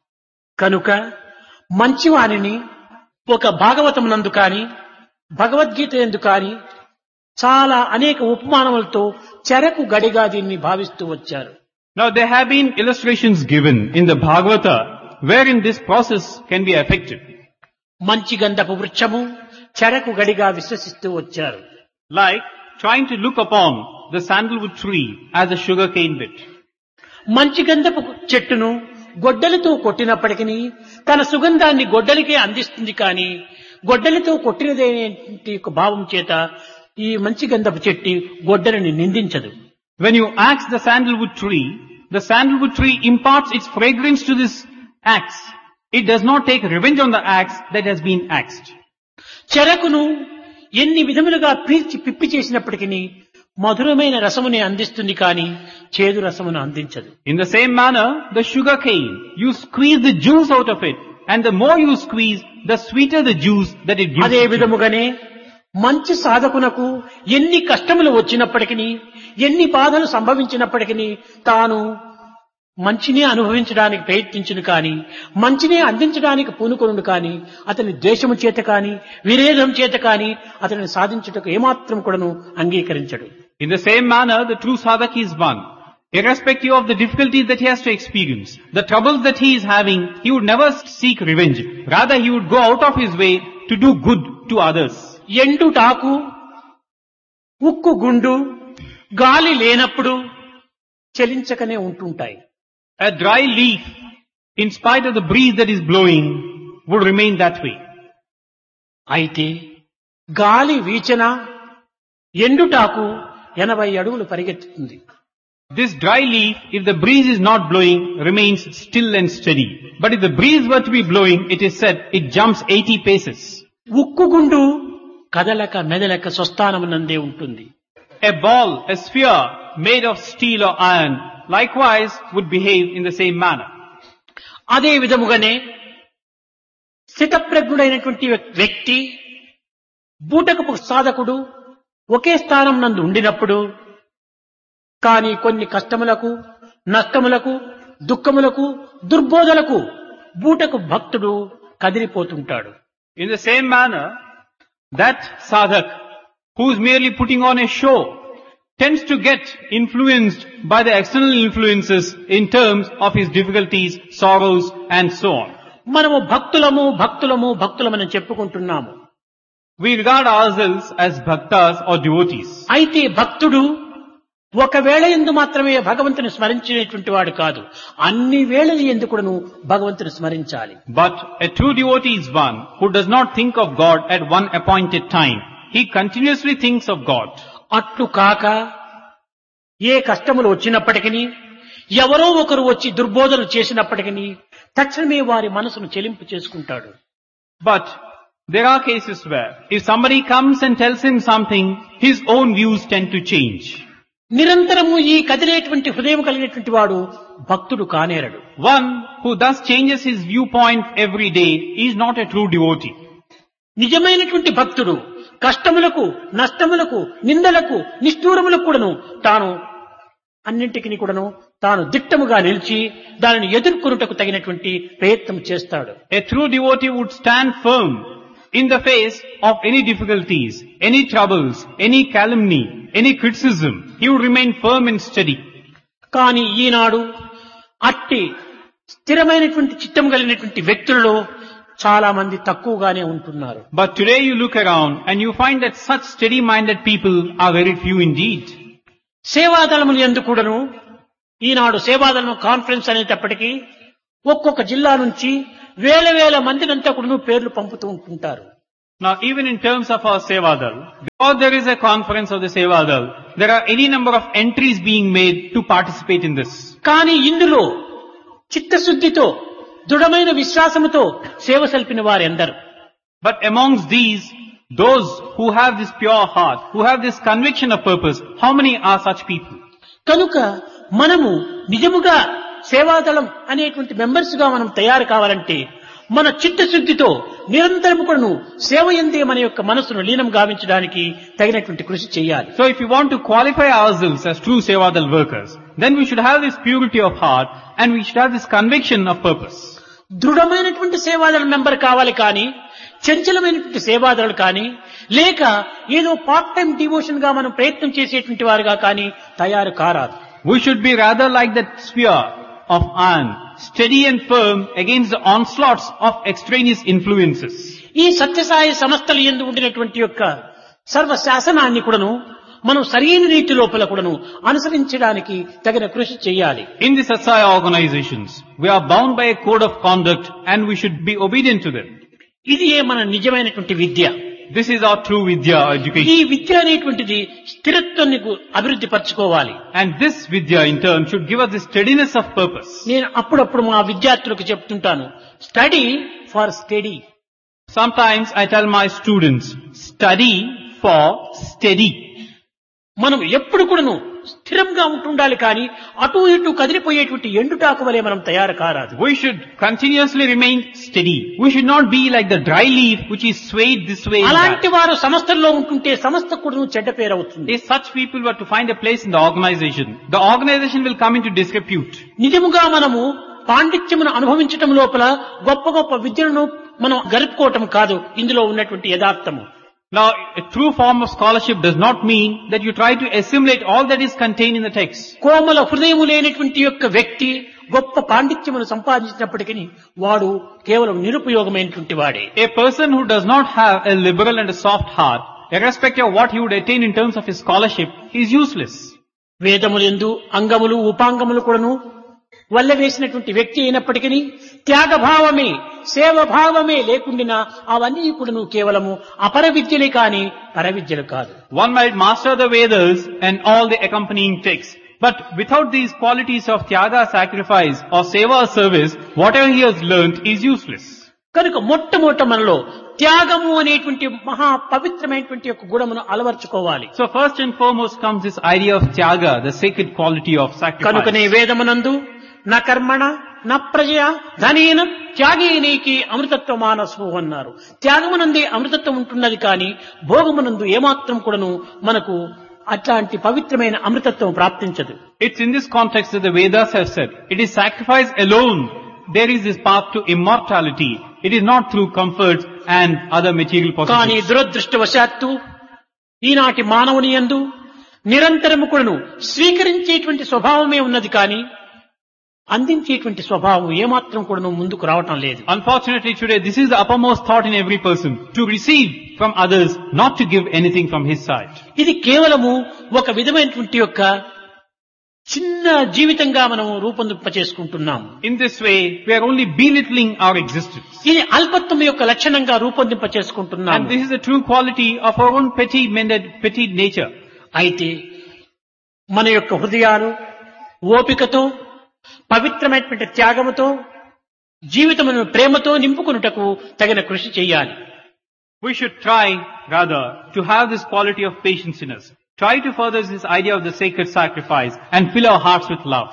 కనుక మంచివానిని ఒక భాగవతం నందు కాని భగవద్గీత యందు కాని చాలా అనేక ఉపమానములతో చెరకు గడిగా దీన్ని భావిస్తూ వచ్చారు. Now there have been illustrations given in the Bhagavata wherein this process can be affected. మంచి గంధపు వృక్షము చెరకు గడిగా విశ్వసిస్తూ వచ్చారు. Like trying to look upon the sandalwood tree as a sugarcane bit. మంచి గంధపు చెట్టును గొడ్డలితో కొట్టినప్పటికీ తన సుగంధాన్ని గొడ్డలికే అందిస్తుంది కానీ గొడ్డలితో కొట్టినదేంటి యొక్క భావం చేత ఈ మంచి గంధపు చెట్టు గొడ్డలిని నిందించదు. When you axe the sandalwood tree, the sandalwood tree imparts its fragrance to this axe. It does not take revenge on the axe that has been axed. చెరకును ఎన్ని విధములుగా పీల్చి పిప్పి చేసినప్పటికీ మధురమైన రసముని అందిస్తుంది కానీ చేదు రసమును అందించదు. In the same manner, the sugar cane, you squeeze the juice out of it, and the more you squeeze, the sweeter the juice that it gives. అదే విధముగానే మంచి సాధకునకు ఎన్ని కష్టములు వచ్చినప్పటికీ ఎన్ని బాధలు సంభవించినప్పటికీ తాను మంచినే అనుభవించడానికి ప్రయత్నించును కానీ మంచినే అందించడానికి పూనుకొనుడు కానీ అతని ద్వేషము చేత కానీ విరేధం చేత కానీ అతనిని సాధించుటకు ఏమాత్రం కూడాను అంగీకరించడు. In the same manner, the true sadhak is one. Irrespective of the difficulties that he has to experience, the troubles that he is having, he would never seek revenge. Rather, he would go out of his way to do good to others. ఎండుటాకు ఉక్కు గుండు గాలి లేనప్పుడు చలించకనే ఉంటుంటాయి. A dry leaf, in spite of the breeze that is blowing, would remain that way. అయితే గాలి వీచన ఎండుటాకు ఎనభై అడుగులు పరిగెత్తుతుంది. This dry leaf, if the breeze is not blowing, remains still and steady. But if the breeze were to be blowing, it is said, it jumps eighty paces. ఉక్కు గుండు కదలక మెదలక స్వస్థానమునందే ఉంటుంది. A ball, a sphere made of steel or iron, likewise would behave in the same manner. అదే విధముగానే స్థితప్రజ్ఞుడైనటువంటి వ్యక్తి బూటకపు సాధకుడు ఒకే స్థానం నందు ఉండినప్పుడు కానీ కొన్ని కష్టములకు నష్టములకు దుఃఖములకు దుర్బోధలకు బూటకు భక్తుడు కదిలిపోతుంటాడు. In the same manner, that sadhak who is merely putting on a show tends to get influenced by the external influences in terms of his difficulties, sorrows and so on. మనము భక్తులము భక్తులము భక్తులమని చెప్పుకుంటున్నాము. We regard ourselves as bhaktas or devotees. అయితే భక్తుడు ఒకవేళ ఎందు మాత్రమే భగవంతుని స్మరించేటువంటి వాడు కాదు, అన్ని వేళల యందు కూడాను భగవంతుని స్మరించాలి. But a true devotee is one who does not think of God at one appointed time. He continuously thinks of God. అట్లు కాక ఏ కష్టములు వచ్చినప్పటికీ, ఎవరో ఒకరు వచ్చి దుర్బోధనలు చేసినప్పటికీ తక్షణమే వారి మనసును చెలింపు చేసుకుంటాడు. But there are cases where if somebody comes and tells him something, his own views tend to change. నిరంతరము ఈ కదిలేటువంటి హృదయం కలిగినటువంటి వాడు భక్తుడు కానేరడు. One who thus changes his viewpoint every day is not a true devotee. నిజమైనటువంటి భక్తుడు కష్టములకు నష్టములకు నిందలకు నిష్ఠూరములకు కూడాను తాను అన్నింటికి కూడాను తాను దిట్టముగా నిలిచి దానిని ఎదుర్కొనుటకు తగినటువంటి ప్రయత్నం చేస్తాడు. A true devotee would stand firm in the face of any difficulties, any troubles, any calumny, any criticism. He would remain firm and steady. కానీ ఈనాడు అట్టి స్థిరమైనటువంటి చిత్తం కలిగినటువంటి వ్యక్తులలో చాలా మంది తక్కువగానే ఉంటున్నారు. But today you look around and you find that such steady-minded people are very few indeed. సేవాదళములు యందు కూడాను ఈనాడు సేవాదళం కాన్ఫరెన్స్ అనేటప్పటికీ ఒక్కొక్క జిల్లా నుంచి వేల వేల మందినంతా కూడాను పేర్లు పంపుతూ ఉంటుంటారు. Now even in terms of our Sevadal, before there is a conference of the Sevadal, there are any number of entries being made to participate in this. కానీ ఇందులో చిత్తశుద్ధితో దృఢమైన విశ్వాసముతో సేవ సల్పిన వారెందరు? But amongst these, those who have this pure heart, who have this conviction of purpose, how many are such people? కనుక మనము నిజముగా సేవాదళం అనేటువంటి మెంబర్స్ గా మనం తయారు కావాలంటే మన చిత్తశుద్ధితో నిరంతరము కూడాను సేవ యందే మన యొక్క మనసును లీనం గావించడానికి తగినటువంటి కృషి చేయాలి. So if you want to qualify ourselves as true Sevadal workers, then we should have this purity of heart and we should have this conviction of purpose. దృఢమైనటువంటి సేవాదళ member కావాలి కానీ చంచలమైనటువంటి సేవాదళులు కానీ లేక ఏదో పార్ట్ టైం డివోషన్ గా మనం ప్రయత్నం చేసేటువంటి వారుగా కానీ తయారు కారాదు. We should be rather like that sphere of iron, steady and firm against the onslaughts of extraneous influences. ఈ సత్యసాయి సంస్థల యందు ఉండినటువంటి యొక్క సర్వ శాసనాన్ని కూడాను మనం సరైన రీతి లోపల కూడాను అనుసరించడానికి తగిన కృషి చేయాలి. In the Satsaya organizations, we are bound by a code of conduct and we should be obedient to them. ఇది ఏ మన నిజమైనటువంటి విద్య. This is our true Vidya education. ఈ విద్య అనేటువంటిది స్థిరత్వాన్ని అభివృద్ధి పరచుకోవాలి. And this Vidya in turn should give us the steadiness of purpose. నేను అప్పుడప్పుడు మా విద్యార్థులకు చెప్తుంటాను, study for study. Sometimes I tell my students, study for steady. మనం ఎప్పుడు కూడాను స్థిరంగా ఉంటుండాలి కానీ అటు ఇటు కదిలిపోయేటువంటి ఎండుటాకు వలె మనం తయారు కారాదు. We should continuously remain steady. We should not be like the dry leaf which is swayed this way and that. అలాంటి వారు సంస్థల్లో ఉంటుంటే సంస్థ కూడాను చెడ్డ పేరు అవుతుంది. If such people were to find a place in the organization, the organization will come into disrepute. నిజముగా మనము పాండిత్యమును అనుభవించటం లోపల గొప్ప గొప్ప విద్యలను మనం గరుపుకోవటం కాదు ఇందులో ఉన్నటువంటి యథార్థము. Now, a true form of scholarship does not mean that you try to assimilate all that is contained in the text. కోమల హృదయము లేనటువంటి యొక్క వ్యక్తి గొప్ప పాండిత్యమును సంపాదించినప్పటికీ వాడు కేవలం నిరుపయోగమైనటువంటి వాడే. A person who does not have a liberal and a soft heart, irrespective of what he would attain in terms of his scholarship, is useless. వేదములందు అంగములు ఉపాంగములు కూడాను వల్ల వేసినటువంటి వ్యక్తి అయినప్పటికీ త్యాగభావమే సేవభావమే లేకుండినా అవన్నీ కూడాను కేవలము అపర విద్యలే కాని పర విద్యలు కాదు. One might master the Vedas and all the accompanying texts, but without these qualities of tyaga, sacrifice or seva service, whatever he has learnt is useless. కనుక మొట్టమొదట మనలో త్యాగము అనేటువంటి మహా పవిత్రమైనటువంటి యొక్క గుణమును అలవర్చుకోవాలి. So first and foremost comes this idea of tyaga, the sacred quality of sacrifice. కనుకనే వేదమునందు నా కర్మణ నా ప్రజయ ధనేన త్యాగేనేకి అమృతత్వ మానసు అన్నారు. త్యాగమునందే అమృతత్వం ఉంటున్నది కానీ భోగమునందు ఏమాత్రం కూడాను మనకు అట్లాంటి పవిత్రమైన అమృతత్వం ప్రాప్తించదు. It's in this context that the Vedas have said, it is sacrifice alone. There is this path to immortality. It is not through comforts and other material కానీ possessions. దురదృష్టవశాత్తు ఈనాటి మానవుని యందు నిరంతరము కూడాను స్వీకరించేటువంటి స్వభావమే ఉన్నది కానీ అందించేటువంటి స్వభావం ఏమాత్రం కూడాను ముందుకు రావటం లేదు. Unfortunately today, this is the uppermost thought in every person, to receive from others, not to give anything from his side. ఇది కేవలము ఒక విధమైనటువంటి యొక్క చిన్న జీవితంగా మనం రూపొందింపచేసుకుంటున్నాం. In this way, we are only belittling our existence. ఇది అల్పత్వం యొక్క లక్షణంగా రూపొందింపచేసుకుంటున్నాం. And this is the true quality of our own petty, petty nature. అయితే మన యొక్క హృదయాలు ఓపికతో పవిత్రమైనటువంటి త్యాగముతో జీవితమును ప్రేమతో నింపుకొనుటకు తగిన కృషి చేయాలి. We should try, rather, to have this quality of patience in us. Try to further this idea of the sacred sacrifice and fill our hearts with love.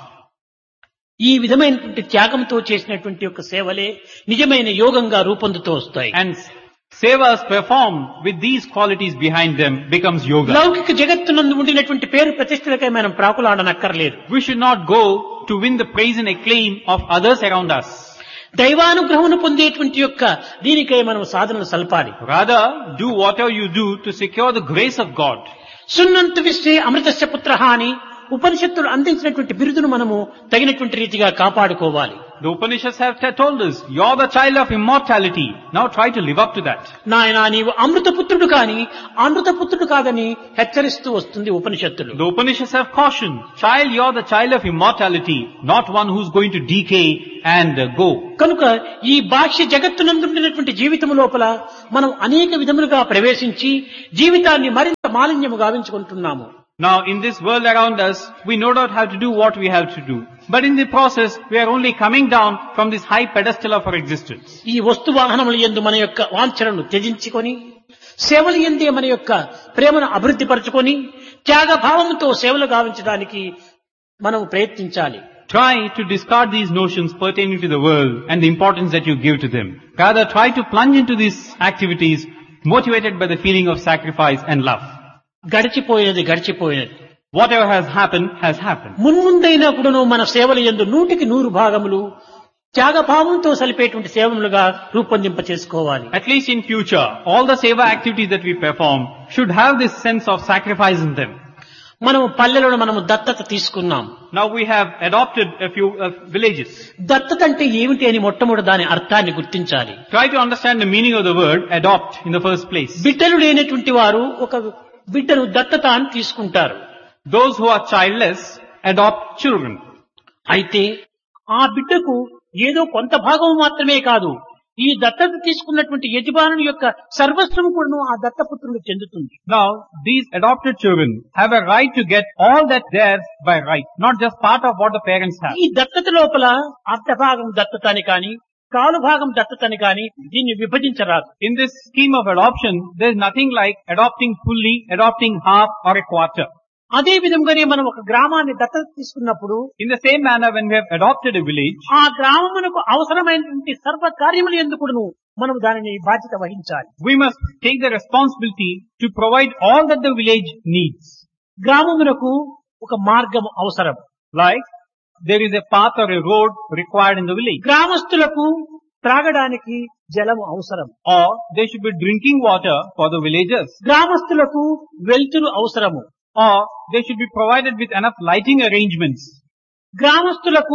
ఈ విధమైనటువంటి త్యాగంతో చేసినటువంటి యొక్క సేవలే నిజమైన యోగంగా రూపొందుతూ వస్తాయి. And sevas performed with these qualities behind them becomes yoga. లౌకిక జగత్తునందు ఉండినటువంటి పేరు ప్రతిష్టలకై మనం ప్రాకులాడనక్కర్లేదు. We should not go to win the praise and acclaim of others around us. దైవానుగ్రహమును పొందేటువంటి యొక్క దీనికై మనం సాధనలు సల్పాలి. Rather, do whatever you do to secure the grace of God. సున్నంతు విశ్వే అమృతస్య పుత్రః అని ఉపనిషత్తులు అందించినటువంటి బిరుదును మనము తగినటువంటి రీతిగా కాపాడుకోవాలి. The Upanishads have told us, you're the child of immortality. Now try to live up to that. నాయనా నీవు అమృతపుత్రుడు కాని అమృతపుత్రుడు కాదని హెచ్చరిస్తూ వస్తుంది ఉపనిషత్తులు. The Upanishads have cautioned, child, you're the child of immortality, not one who's going to decay and uh, go. కనుక ఈ బాహ్య జగత్తునందుండినటువంటి జీవితము లోపల మనం అనేక విధములుగా ప్రవేశించి జీవితాన్ని మరింత మాలిన్యము గావించుకుంటున్నాము. Now in this world around us, we no doubt have to do what we have to do. But in the process, we are only coming down from this high pedestal of our existence. ఈ వస్తు వాహనముల యందు మన యొక్క వాంఛనను త్యజించుకొని సేవల యందే మన యొక్క ప్రేమను అభివృద్ధి పరచుకొని త్యాగ భావముతో సేవలు గావించడానికి మనం ప్రయత్నించాలి. Try to discard these notions pertaining to the world and the importance that you give to them. Rather, try to plunge into these activities motivated by the feeling of sacrifice and love. గడిచిపోయినది గడిచిపోయినది. Whatever has happened, has happened. మున్ముందైనా కూడాను మన సేవల యందు నూటికి నూరు భాగములు త్యాగభావంతో సలిపేటువంటి సేవములుగా రూపొందింప చేసుకోవాలి. At least in future, all the seva activities that we perform should have this sense of sacrifice in them. మనము పల్లెలను మనము దత్తత తీసుకున్నాం. Now we have adopted a few uh, villages. దత్తత అంటే ఏమిటి అని మొట్టమొదటి దాని అర్థాన్ని గుర్తించాలి. Try to understand the meaning of the word adopt in the first place. బిడ్డలు లేనటువంటి వారు ఒక బిడ్డను దత్తత అని తీసుకుంటారు. Those who are childless adopt children. అయితే ఆ బిడ్డకు ఏదో కొంత భాగం మాత్రమే కాదు, ఈ దత్తత తీసుకున్నటువంటి యజమానుని యొక్క సర్వస్వం కూడా ఆ దత్తపుత్రులకు చెందుతుంది. Now these adopted children have a right to get all that theirs by right, not just part of what the parents have. ఈ దత్తత లోపల అర్ధ భాగం దత్తత అని కానీ కాలు భాగం దత్తత అని కానీ దీన్ని విభజించరాదు. In this scheme of adoption, there is nothing like adopting fully, adopting half or a quarter. అదే విధంగానే మనం ఒక గ్రామాన్ని దత్తత తీసుకున్నప్పుడు In the same manner, when we have adopted a village, ఆ గ్రామమునకు అవసరమైనటువంటి సర్వ కార్యములు ఎందుకును మనం దానిని బాధ్యత వహించాలి. we must take the responsibility to provide all that the village needs. గ్రామమునకు ఒక మార్గం అవసరం. Like, there is a path or a road required in the village. గ్రామస్తులకు త్రాగడానికి జలము అవసరం. Or there should be drinking water for the villagers. గ్రామస్తులకు వెలుతురు అవసరము. Or they should be provided with enough lighting arrangements. గ్రామస్తులకు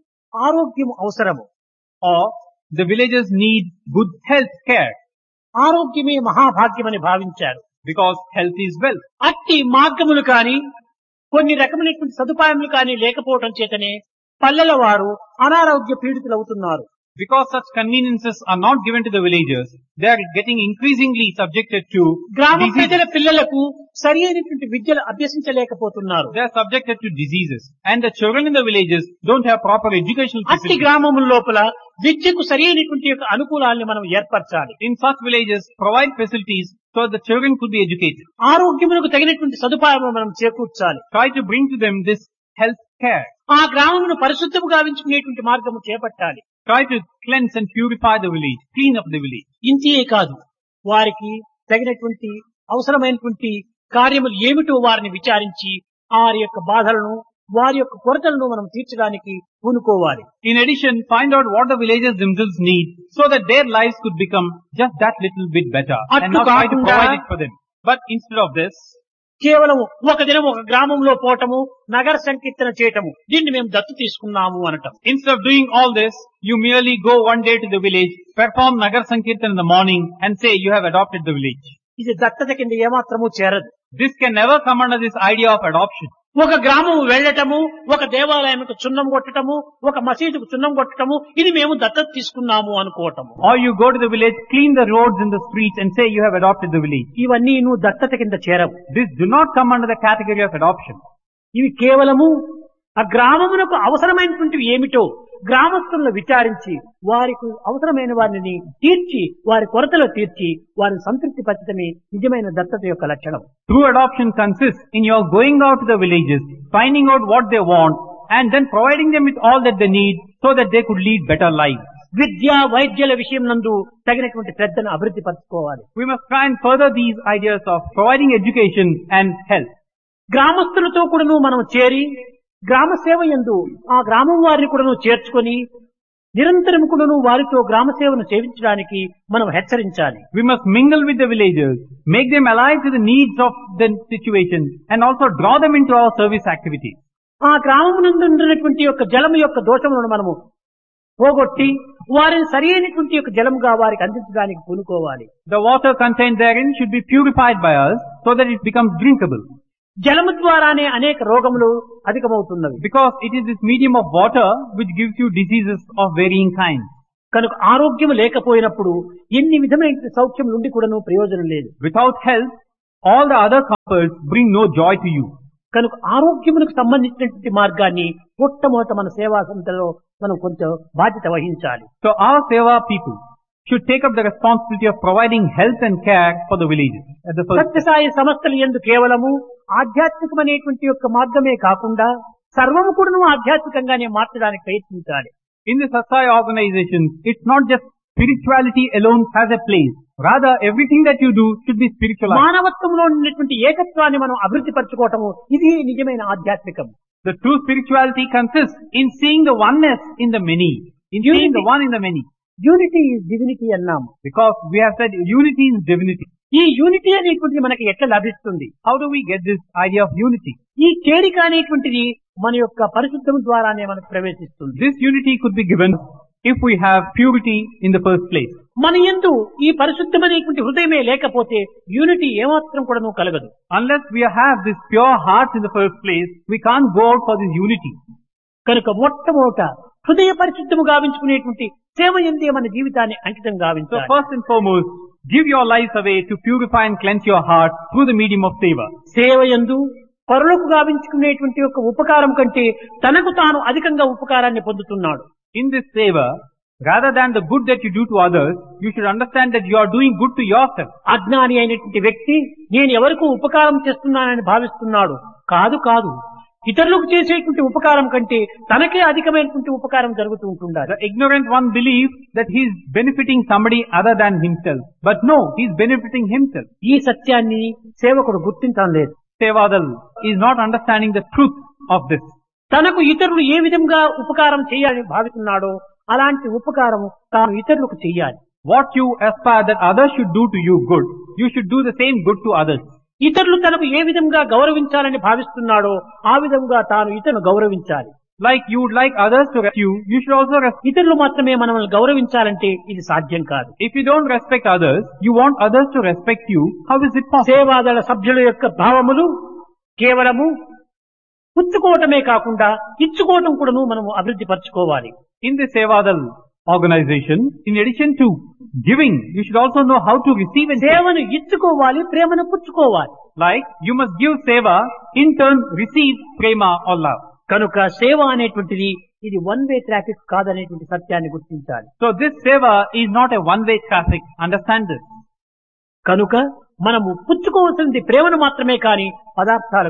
ఆరోగ్యం అవసరము. Or the villagers need good health care. ఆరోగ్యమే మహాభాగ్యమని భావించారు. Because health is wealth. అట్టి మార్గములు కాని కొన్ని రకమైనటువంటి సదుపాయములు కాని లేకపోవడం చేతనే పల్లెల వారు అనారోగ్య పీడితులు అవుతున్నారు. Because such conveniences are not given to the villagers, they are getting increasingly subjected to గ్రామ diseases. ప్రజల పిల్లలకు సరి అయినటువంటి విద్యలు అభ్యసించలేకపోతున్నారు. They are subjected to diseases. And the children in the villages don't have proper educational అట్టి facilities. గ్రామముల లోపల విద్యకు సరి అయినటువంటి యొక్క అనుకూలాన్ని మనం ఏర్పరచాలి. In such villages, provide facilities so the children could be educated. ఆరోగ్యములకు తగినటువంటి సదుపాయములు మనం చేకూర్చాలి. Try to bring to them this health care. ఆ గ్రామమును పరిశుద్ధము గావించుకునేటువంటి మార్గము చేపట్టాలి. Try to cleanse and purify the village, clean up the village. ఇంతే కాదు, వారికి తగినటువంటి అవసరమైనటువంటి కార్యములు ఏమిటో వారిని విచారించి వారి యొక్క బాధలను వారి యొక్క కొరతలను మనం తీర్చడానికి పూనుకోవాలి. In addition, find out what the villagers themselves need so that their lives could become just that little bit better and not try to provide it for them. But instead of this, కేవలం ఒక దినం ఒక గ్రామంలో పోవటము, నగర సంకీర్తన చేయటము, దీన్ని మేము దత్తు తీసుకున్నాము అనటం. instead of doing all this, you merely go one day to the village, perform Nagar Sankirtan in the morning and say you have adopted the village. ఇది దత్తత కింద ఏమాత్రము చేరదు. This can never come under this idea of adoption. ఒక గ్రామం వెళ్ళటము, ఒక దేవాలయానికి చున్నం కొట్టటము, ఒక మసీదుకు చున్నం కొట్టటము, ఇది మేము దత్తత తీసుకున్నాము అనుకోవటము. Or you go to the village, clean the roads in the streets and say you have adopted the village. ఇవన్నీ నువ్వు దత్తత కింద చేరవు. This do not come under the category of adoption. ఇవి కేవలము ఆ గ్రామమునకు అవసరమైనటువంటివి ఏమిటో గ్రామస్తులను విచారించి వారికి అవసరమైన వారిని తీర్చి వారి కొరతలు తీర్చి వారిని సంతృప్తి పరచడమే నిజమైన దత్తత యొక్క లక్షణం. True adoption consists in your going out to the villages, finding out what they want and then providing them with all that they need so that they could lead better lives. విద్య వైద్యాల విషయం నందు తగినటువంటి శ్రద్ధను అభివృద్ధి పరచుకోవాలి. We must try and further these ideas of providing education and health. గ్రామస్తులతో కూడాను మనం చేరి గ్రామ సేవ యందు ఆ గ్రామం వారిని కూడాను చేర్చుకొని నిరంతరం కూడాను వారితో గ్రామ సేవను సేవించడానికి మనం హెచ్చరించాలి. We must mingle with the villagers, make them alive to the needs of the situation and also draw them into our service activities. ఆ గ్రామమునందు ఉన్నటువంటి యొక్క జలము యొక్క దోషములను మనము పోగొట్టి వారిని సరి అయినటువంటి యొక్క జలముగా వారికి అందించడానికి పూనుకోవాలి. The water contained therein should be purified by us so that it becomes drinkable. జలము ద్వారానే అనేక రోగములు అధికమవుతున్నవి. Because it is this medium of water which gives you diseases of varying kinds. కనుక ఆరోగ్యం లేకపోయినప్పుడు ఎన్ని విధమైన సౌఖ్యం నుండి కూడాను ప్రయోజనం లేదు. Without health, all the other comforts bring no joy to you. కనుక ఆరోగ్యమునకు సంబంధించినటువంటి మార్గాన్ని మొట్టమొదట మన సేవా సంస్థలో మనం కొంచెం బాధ్యత వహించాలి. So our seva people should take up the responsibility of providing health and care for the villages. At the first Sathya Sai సంస్థలు యందు కేవలము ఆధ్యాత్మికమైనటువంటి యొక్క మార్గమే కాకుండా సర్వము కూడాను ఆధ్యాత్మికంగానే మార్చడానికి ప్రయత్నించాలి. In the Satsai organization, it's not just spirituality alone has a place. Rather, everything that you do should be spiritualized. మానవత్వంలో ఉన్నటువంటి ఏకత్వాన్ని మనం అభివృద్ధి పరచుకోవటము ఇది నిజమైన ఆధ్యాత్మికం. The true spirituality consists in seeing the oneness in the many, in Unity. seeing the one in the many. Unity is divinity అన్నాము. Because we have said unity is divinity. ఈ unity అనేటువంటిది మనకి ఎట్లా లభిస్తుంది? How do we get this idea of unity? ఈ చేరిక అనేటువంటిది మన యొక్క పరిశుద్ధం ద్వారానే మనకు ప్రవేశిస్తుంది. This unity could be given if we have purity in the first place. మన యందు ఈ పరిశుద్ధమైనటువంటి హృదయమే లేకపోతే యూనిటీ ఏమాత్రం కూడాను కలగదు. Unless we have this pure heart in the first place, we can't go out for this unity. కనుక మొట్టమొదట హృదయ పరిశుద్ధము గావించుకునేటువంటి సేవ యందే మన జీవితాన్ని అంకితం So గావించాలి. first and foremost, give your lives away to purify and cleanse your heart through the medium of seva. సేవ యందు పరులకు గావించుకునేటువంటి యొక్క ఉపకారం కంటే తనకు తాను అధికంగా ఉపకారాన్ని పొందుతున్నాడు. In this seva, rather than the good that you do to others, you should understand that you are doing good to yourself. అజ్ఞాని అయినటువంటి వ్యక్తి నేను ఎవరికూ ఉపకారం చేస్తున్నానని భావిస్తున్నాడు. కాదు కాదు, ఇతరులకు చేసేటువంటి ఉపకారం కంటే తనకే అధికమైనటువంటి ఉపకారం జరుగుతూ ఉంటుండాలి. The ignorant one believes that he is benefiting somebody other than himself. But no, he is benefiting himself. ఈ సత్యాన్ని సేవకుడు గుర్తించడం లేదు. Sevadal is not understanding the truth of this. తనకు ఇతరులు ఏ విధంగా ఉపకారం చేయాలని భావిస్తున్నాడో అలాంటి ఉపకారం తాను ఇతరులకు చెయ్యాలి. What you aspire that others should do to you good, you should do the same good to others. ఇతరులు తనకు ఏ విధంగా గౌరవించాలని భావిస్తున్నాడో ఆ విధంగా తాను ఇతరులను గౌరవించాలి. Like you would like others to respect you, you should also respect. ఇతరులు మాత్రమే మనల్ని గౌరవించాలంటే ఇది సాధ్యం కాదు. If you don't respect others, you want others to respect you, how is it possible? సేవాదళ సభ్యుల యొక్క భావములు కేవలము పుచ్చుకోవటమే కాకుండా ఇచ్చుకోవటం కూడాను మనము అభివృద్ధి పరచుకోవాలి. In the Sevadal organization, in addition to giving, you should also know how to receive and take. సేవను ఇచ్చుకోవాలి, ప్రేమను పుచ్చుకోవాలి. Like you must give seva, in turn receive prema or love. కనుక సేవ అనేటువంటిది ఇది వన్ వే ట్రాఫిక్ కాదనేటువంటి సత్యాన్ని గుర్తించాలి. So this seva is not a one way traffic. Understand this. కనుక మనము పుచ్చుకోవాల్సింది ప్రేమను మాత్రమే కాని పదార్థాలు కాదు.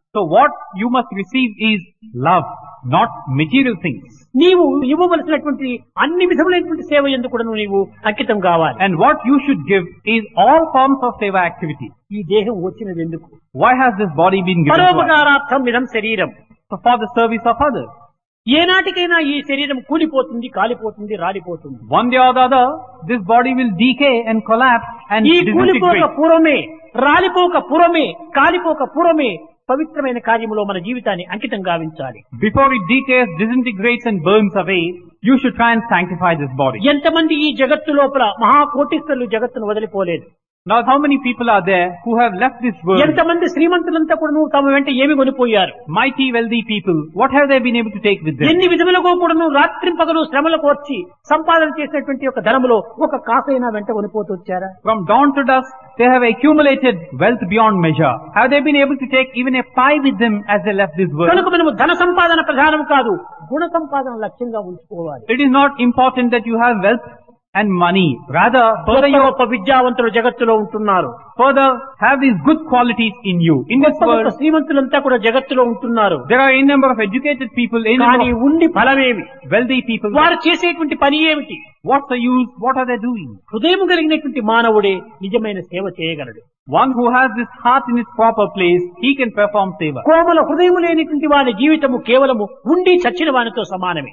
So what you must receive is love, not material things. నీవు ఇవ్వవలసినటువంటి అన్ని విధములైనటువంటి సేవ ఎందుకు కూడా నీవు అంకితం కావాలి. And what you should give is all forms of seva activity. ఈ దేహం వచ్చినది ఎందుకు? Why has this body been given to us? పరోపకారార్థం ఇదం శరీరం. So for the service of others. ఏనాటికైనా ఈ శరీరం కూలిపోతుంది, కాలిపోతుంది, రాలిపోతుంది. One day or the other, this body will decay and collapse and ఈ కూలిపోక disintegrate. పూర్వమే, రాలిపోక పూర్వమే, కాలిపోక పూర్వమే పవిత్రమైన కార్యములో మన జీవితాన్ని అంకితం గావించాలి. Before it decays, disintegrates and burns away, you should try and sanctify this body. ఎంతమంది ఈ జగత్తు లోపల మహాకోటీశ్వరులు జగత్తును వదిలిపోలేదు. Now how many people are there who have left this world? ఎంతమంది శ్రీమంతులంతా కూడా తమ వెంట ఏమి కొనిపోయారు. Mighty wealthy people, what have they been able to take with them? ఎన్ని విధములుగా కూడాను రాత్రి పగలు శ్రమలకు వచ్చి సంపాదన చేసినటువంటి ఒక ధనములో ఒక కాసైనా వెంట కొనిపోతూ వచ్చారా? From dawn to dusk, they have accumulated wealth beyond measure. Have they been able to take even a pie with them as they left this world? కనుక మనము ధన సంపాదన ప్రధానం కాదు, గుణ సంపాదన లక్ష్యంగా ఉంచుకోవాలి. It is not important that you have wealth and money. Rather, further you గొప్ప విద్యావంతులు జగత్తులో ఉంటున్నారు. further have these good qualities in you. In this గొప్ప world, శ్రీమంతులంతా కూడా జగత్తులో ఉంటున్నారు. there are a number of educated people, a కానీ number of ఉండి ఫలమేమి? wealthy people. వారు చేసేటువంటి పని ఏమిటి? What's the use? What are they doing? హృదయం కలిగినటువంటి మానవుడే నిజమైన సేవ చేయగలడు. One who has this heart in its proper place, he can perform seva. కోమల హృదయం లేనిటువంటి వాని జీవితము కేవలము ఉండి చచ్చిన వానితో సమానమే.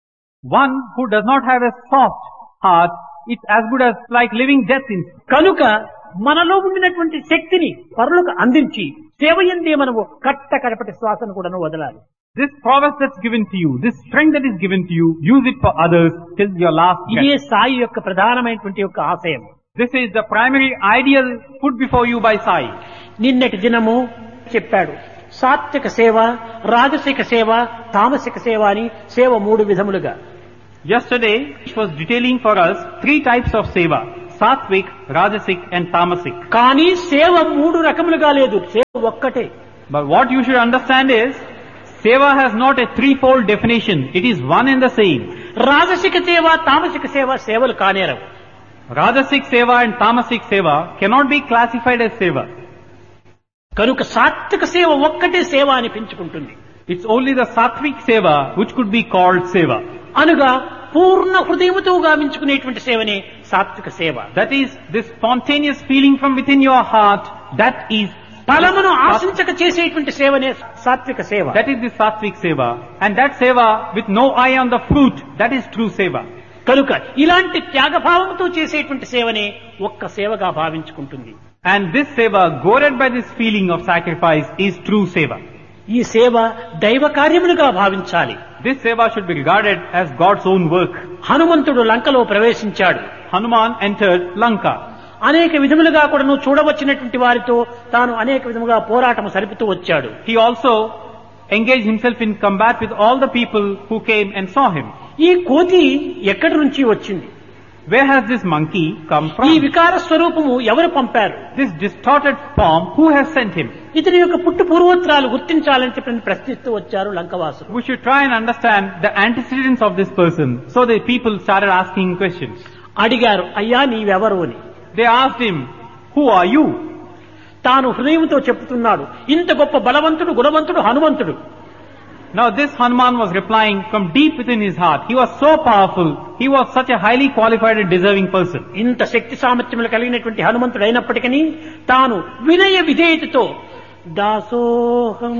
One who does not have a soft heart, it's as good as like living death in. కనుక మనలో ఉండినటువంటి శక్తిని పరులకు అందించి సేవయందే మనము కట్ట కడపటి శ్వాసను కూడా వదలాలి. This prowess that's given to you, this strength that is given to you, use it for others till your last breath. ఇదే సాయి యొక్క ప్రధానమైనటువంటి యొక్క ఆశయం. This is the primary ideal put before you by Sai. నిన్నటి దినము చెప్పాడు, సాత్విక సేవ, రాజసిక సేవ, తామసిక సేవ అని సేవ మూడు విధములుగా. Yesterday, it was detailing for us three types of seva: Satvik, Rajasic and Tamasic. కానీ సేవ మూడు రకములుగా లేదు, సేవ ఒక్కటే. But what you should understand is, seva has not a threefold definition. It is one and the same. రాజసిక సేవ, తామసిక సేవ సేవలు కానేరవు. Rajasic seva and Tamasic seva cannot be classified as seva. కనుక సాత్విక సేవ ఒక్కటే సేవ అనిపించుకుంటుంది. It's only the Satvik seva which could be called seva. అనగా పూర్ణ హృదయముతో గావించుకునేటువంటి సేవనే సాత్విక సేవ. That is this spontaneous feeling from within your heart. That is ఫలమును ఆశించక చేసేటువంటి సేవనే సాత్విక సేవ. That is the Satvik seva. And that seva with no eye on the fruit, that is true seva. కనుక ఇలాంటి త్యాగభావంతో చేసేటువంటి సేవనే ఒక్క సేవగా భావించుకుంటుంది. And this seva, goaded by this feeling of sacrifice, is true seva. ఈ సేవ దైవ కార్యములుగా భావించాలి. This seva should be regarded as God's own work. హనుమంతుడు లంకలో ప్రవేశించాడు. Hanuman entered Lanka. అనేక విధములుగా కూడా నువ్వు చూడవచ్చినటువంటి వారితో తాను అనేక విధముగా పోరాటం సరిపుతూ వచ్చాడు. He also engaged himself in combat with all the people who came and saw him. ఈ కోతి ఎక్కడి నుంచి వచ్చింది? Where has this monkey come ఈ from? వికార స్వరూపము ఎవరు పంపారు? This distorted form, who has sent him? ఇతని యొక్క పుట్టు పూర్వోత్తరాలు గుర్తించాలని చెప్పి ప్రశ్నిస్తూ వచ్చారు లంకవాసులు. We should try and understand the antecedents of this person. So the people started asking questions. అడిగారు, అయ్యా నీవెవరు అని. They asked him, who are you? తాను హృదయంతో చెప్తున్నాడు, ఇంత గొప్ప బలవంతుడు, గుణవంతుడు హనుమంతుడు. Now this Hanuman was replying from deep within his heart. He was so powerful. He was such a highly qualified and deserving person. ఇంత శక్తి సామర్థ్యములు కలిగినటువంటి హనుమంతుడు అయినప్పటికీ తాను వినయ విధేయతతో దాసోహం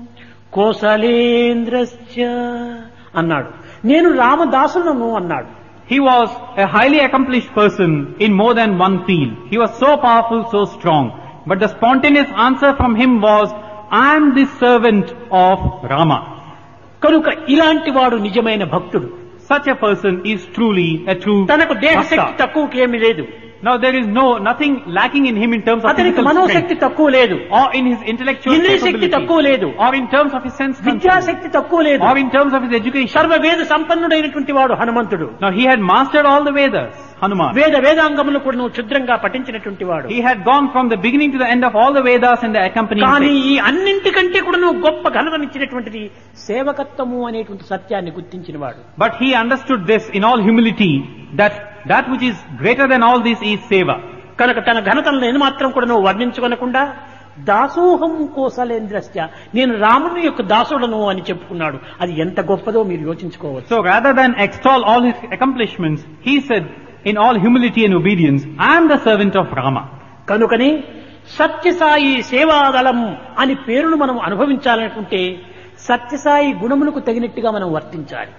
కోసలేంద్రస్య అన్నాడు. నేను రామదాసులను అన్నాడు. He was a highly accomplished person in more than one field. He was so powerful, so strong. But the spontaneous answer from him was, I am the servant of Rama. కనుక ఇలాంటి వాడు నిజమైన భక్తుడు. Such a person is truly a true తనకు దేహశక్తి bhakta. తక్కువకేమీ లేదు. Now there is no nothing lacking in him in terms of అతనికి physical మనోశక్తి strength, తక్కువ లేదు, or in his intellectual ఇంద్రియ శక్తి capability, తక్కువ లేదు, or in terms of his sense control, Vidyashakti తక్కువ లేదు, or in terms of his education. సర్వ వేద సంపన్నుడైనటువంటి వాడు హనుమంతుడు. Now he had mastered all the Vedas, Hanuman. వేద వేదాంగములు కూడా నువ్వు క్షుద్రంగా పఠించినటువంటి వాడు. He had gone from the beginning to the end of all the Vedas and the accompanying కానీ texts. ఈ అన్నింటికంటే కూడా నువ్వు గొప్ప ఘనతనిచ్చినటువంటిది సేవకత్వము అనేటువంటి సత్యాన్ని గుర్తించిన వాడు. But he understood this in all humility, that that which is greater than all this is seva. కనుక తన ఘనతలను ఏమాత్రం కూడా నువ్వు వర్ణించుకొనకుండా దాసోహం కోసలేంద్రస్య, నేను రాముని యొక్క దాసుడను అని చెప్పుకున్నాడు. అది ఎంత గొప్పదో మీరు యోచించుకోవచ్చు. So rather than extol all his accomplishments, he said in all humility and obedience, I am the servant of Rama. కనుకని సత్యసాయి సేవాదళం అని పేరును మనం అనుభవించాలనుకుంటే సత్యసాయి గుణములకు తగినట్టుగా మనం వర్తించాలి.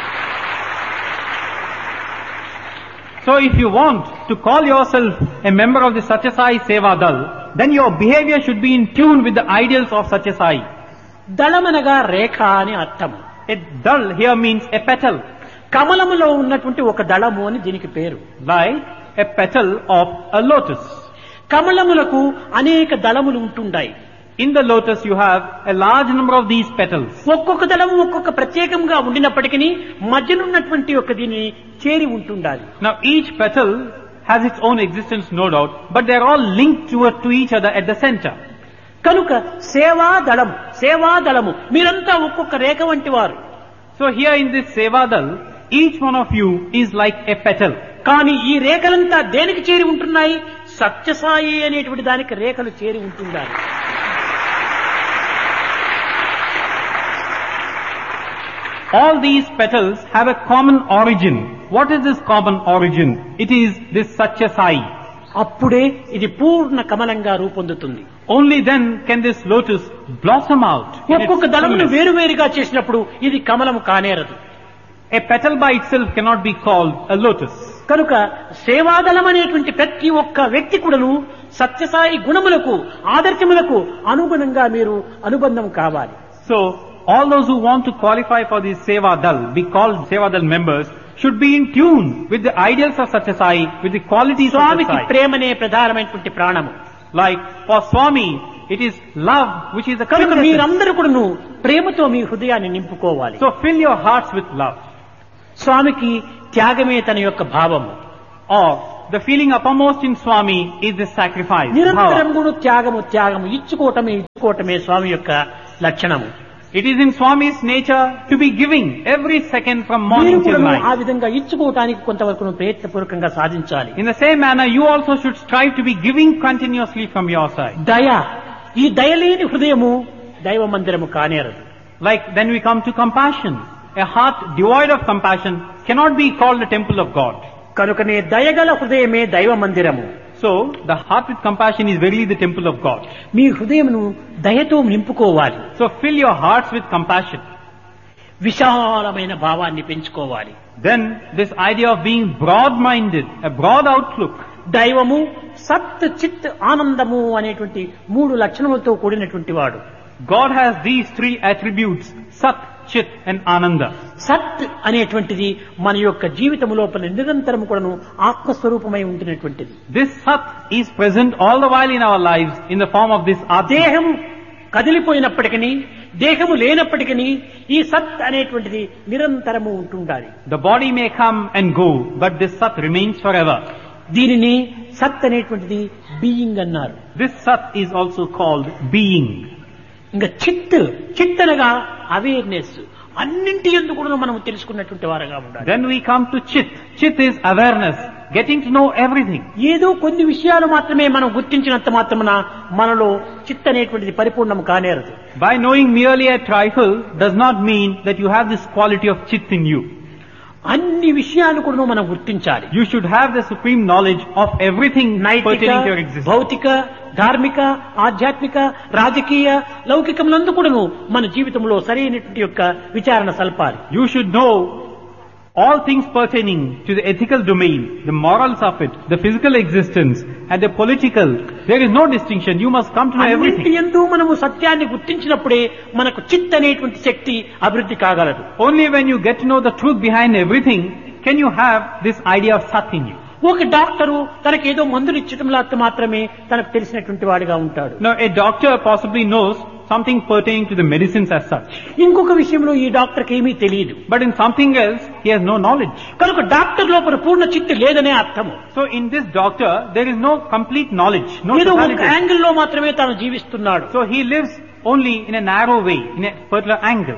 So if you want to call yourself a member of the Satyasai Seva Dal, then your behavior should be in tune with the ideals of Satyasai. దళమనగా రేఖ అని అర్థం. A dal here means a petal. కమలములో ఉన్నటువంటి ఒక దళము అని దీనికి పేరు. Like a petal of a lotus. కమలములకు అనేక దళములు ఉంటుంటాయి. In the lotus you have a large number of these petals. ఒక్కొక్క దళము ఒక్కొక్క ప్రత్యేకంగా ఉండినప్పటికీ మధ్యనున్నటువంటి ఒక దీన్ని చేరి ఉంటుండాలి. Now each petal has its own existence, no doubt, but they are all linked to, to each other at the center. కనుక సేవా దళం సేవా దళము మీరంతా ఒక్కొక్క రేఖ వంటి వారు. So here in this Seva Dal, each one of you is like a petal. కానీ ఈ రేఖలంతా దేనికి చేరి ఉంటున్నాయి? సత్యసాయి అనేటువంటి దానికి రేఖలు చేరి ఉంటుండాలి. All these petals have a common origin. What is this common origin? It is this Satyasai. అప్పుడే ఇది పూర్ణ కమలంగా రూపొందుతుంది. Only then can this lotus blossom out. ఒక్కొక్క దళమును వేరువేరుగా చేసినప్పుడు ఇది కమలము కానేరదు. A petal by itself cannot be called a lotus. కనుక సేవాదళం అనేటువంటి ప్రతి ఒక్క వ్యక్తి కూడాను సత్యసాయి గుణములకు ఆదర్శములకు అనుగుణంగా మీరు అనుబంధం కావాలి. So all those who want to qualify for this Seva Dal, be called Seva Dal members, should be in tune with the ideals of Satyasai, with the qualities of స్వామికి Satyasai. ప్రేమనే ప్రధానమైనటువంటి ప్రాణము. Like for Swami, it is love which is the కనుక quintessence. మీరందరూ కూడాను ప్రేమతో మీ హృదయాన్ని నింపుకోవాలి. So fill your hearts with love. స్వామికి త్యాగమే తన యొక్క భావము. Or the feeling uppermost in Swami is the sacrifice. నిరంతరం Bhava. కూడా త్యాగము త్యాగము ఇచ్చుకోవటమే ఇచ్చుకోవటమే స్వామి యొక్క లక్షణము. It is in Swami's nature to be giving every second from మీరు morning till కూడా ఆ night. విధంగా ఇచ్చుకోవటానికి కొంతవరకు ప్రయత్నపూర్వకంగా సాధించాలి. In the same manner, you also should strive to be giving continuously from your side. దయ, ఈ దయలేని హృదయము దైవ మందిరము కానేరదు. Like then we come to compassion. A heart devoid of compassion cannot be called the temple of God. కనుకనే దయగల హృదయమే దైవ మందిరము. So the heart with compassion is verily the temple of God. మీ హృదయమును దయతో నింపుకోవాలి. So fill your hearts with compassion. విశాలమైన భావాన్ని పెంచుకోవాలి. Then this idea of being broad-minded, a broad outlook. దైవము సత్ చిత్ ఆనందము అనేటువంటి మూడు లక్షణములతో కూడినటువంటి వాడు. God has these three attributes, Sat, Chit and Ananda. సత్ అనేటువంటిది మన యొక్క జీవితము లోపల నిరంతరము కూడాను ఆత్మస్వరూపమై ఉంటున్నటువంటిది. This Sat is present all the while in our lives in the form of this Atma. దేహం కదిలిపోయినప్పటికీ దేహము లేనప్పటికీ ఈ సత్ అనేటువంటిది నిరంతరము ఉంటుండాలి. The body may come and go, but this Sat remains forever. దీనిని సత్ అనేటువంటిది బీయింగ్ అన్నారు. This Sat is also called being. ఇంకా చిత్ చిత్ అనగా అవేర్నెస్, అన్నింటి యందు కూడా మనం తెలుసుకున్నటువంటి వారుగా ఉండాలి. Then we come to Chit. Chit is awareness, getting to know everything. ఏదో కొన్ని విషయాలు మాత్రమే మనం గుర్తించినంత మాత్రమున మనలో చిత్ అనేటువంటిది పరిపూర్ణం కానేరదు. By knowing merely a trifle does not mean that you have this quality of Chit in you. అన్ని విషయాలు కూడా మనం గుర్తించాలి. You should have the supreme knowledge of everything నైతిక, pertaining to your existence. భౌతిక, ధార్మిక, ఆధ్యాత్మిక, రాజకీయ, లౌకికములందు కూడాను మన జీవితంలో సరైనటువంటి యొక్క విచారణ సల్పాలి. You should know all things pertaining to the ethical domain, the morals of it, the physical existence, and the political. There is no distinction. You must come to know అన్నింటి everything. యందు మనము సత్యాన్ని గుర్తించినప్పుడే మనకు చిత్ అనేటువంటి శక్తి అభివృద్ధి కాగలదు. Only when you get to know the truth behind everything can you have this idea of Sat in you. ఒక doctor తనకి ఏదో మందులు ఇచ్చటం లాంటి మాత్రమే తనకు తెలిసినటువంటి వాడిగా ఉంటాడు. Now a doctor possibly knows something pertaining to the medicines as such. ఇంకొక విషయంలో ఈ డాక్టర్కి ఏమీ తెలియదు. But in something else, he has no knowledge. కనుక డాక్టర్ లోపల పూర్ణ చిత్తు లేదనే అర్థము. So in this doctor, there is no complete knowledge, no ఏదో ఒక totality. యాంగిల్ లో మాత్రమే తాను జీవిస్తున్నాడు. So he lives only in a narrow way, in a particular angle.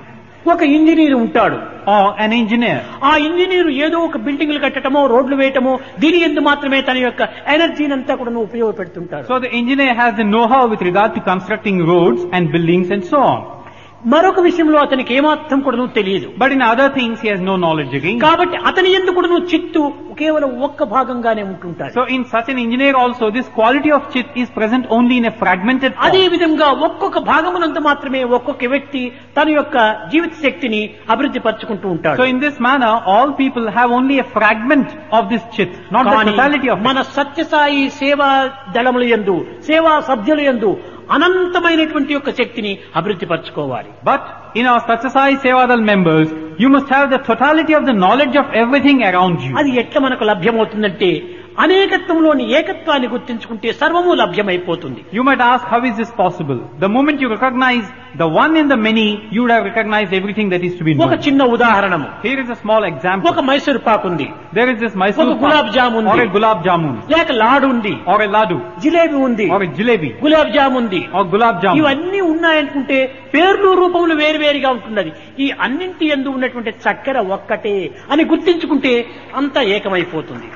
ఒక ఇంజనీర్ ఉంటాడు, or an engineer. ఆ ఇంజనీర్ ఏదో ఒక బిల్డింగ్లు కట్టడమో రోడ్లు వేయటమో దీని ఎందు మాత్రమే తన యొక్క ఎనర్జీని అంతా కూడా ఉపయోగపెడుతుంటాడు. So the engineer has the know-how with regard to constructing roads and buildings and so on. మరొక విషయంలో అతనికి ఏమాత్రం కూడా తెలియదు. But in other things he has no knowledge again. కాబట్టి అతని యందు కూడా చిత్తు కేవలం ఒక్క భాగంగానే ఉంటుంటాడు. So in such an engineer also this quality of chit is present only in a fragmented form. అదే విధంగా ఒక్కొక్క భాగమునంత మాత్రమే ఒక్కొక్క వ్యక్తి తన యొక్క జీవిత శక్తిని అభివృద్ధి పరచుకుంటూ ఉంటాడు. So in this manner all people have only a fragment of this chit, not the totality of it. మన సత్యసాయి సేవా దళముల యందు సేవా సభ్యుల యందు అనంతమైనటువంటి యొక్క శక్తిని అభివృద్ధి పరచుకోవాలి. But in our Satyasai Sevadal members, you must have the totality of the knowledge of everything around you. అది ఎట్లా మనకు లభ్యమవుతుందంటే అనేకత్వంలోని ఏకత్వాన్ని గుర్తించుకుంటే సర్వము లభ్యమైపోతుంది. You might ask, how is this possible? The moment you recognize the one in the many, you would have recognized everything that is to be known. ఒక చిన్న ఉదాహరణము. Here is a small example. ఒక మైసూర్ పాక్ ఉంది, There is this Mysore ఒక గులాబ్ జామ్ ఉంది, or a gulab jamun, లేక లాడు ఉంది, or a ladu, jalebi ఉంది, or a jalebi, gulab jam ఉంది, or gulab jamun. ఇవన్నీ ఉన్నాయనుకుంటే పేర్లు రూపములు వేరువేరుగా ఉంటున్నది. ఈ అన్నింటి యందు ఉన్నటువంటి చక్కెర ఒక్కటే అని గుర్తించుకుంటే అంతా ఏకమైపోతుంది.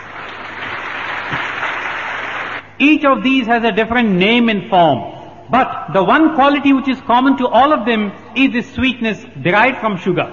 Each of these has a different name and form. But the one quality which is common to all of them is this sweetness derived from sugar.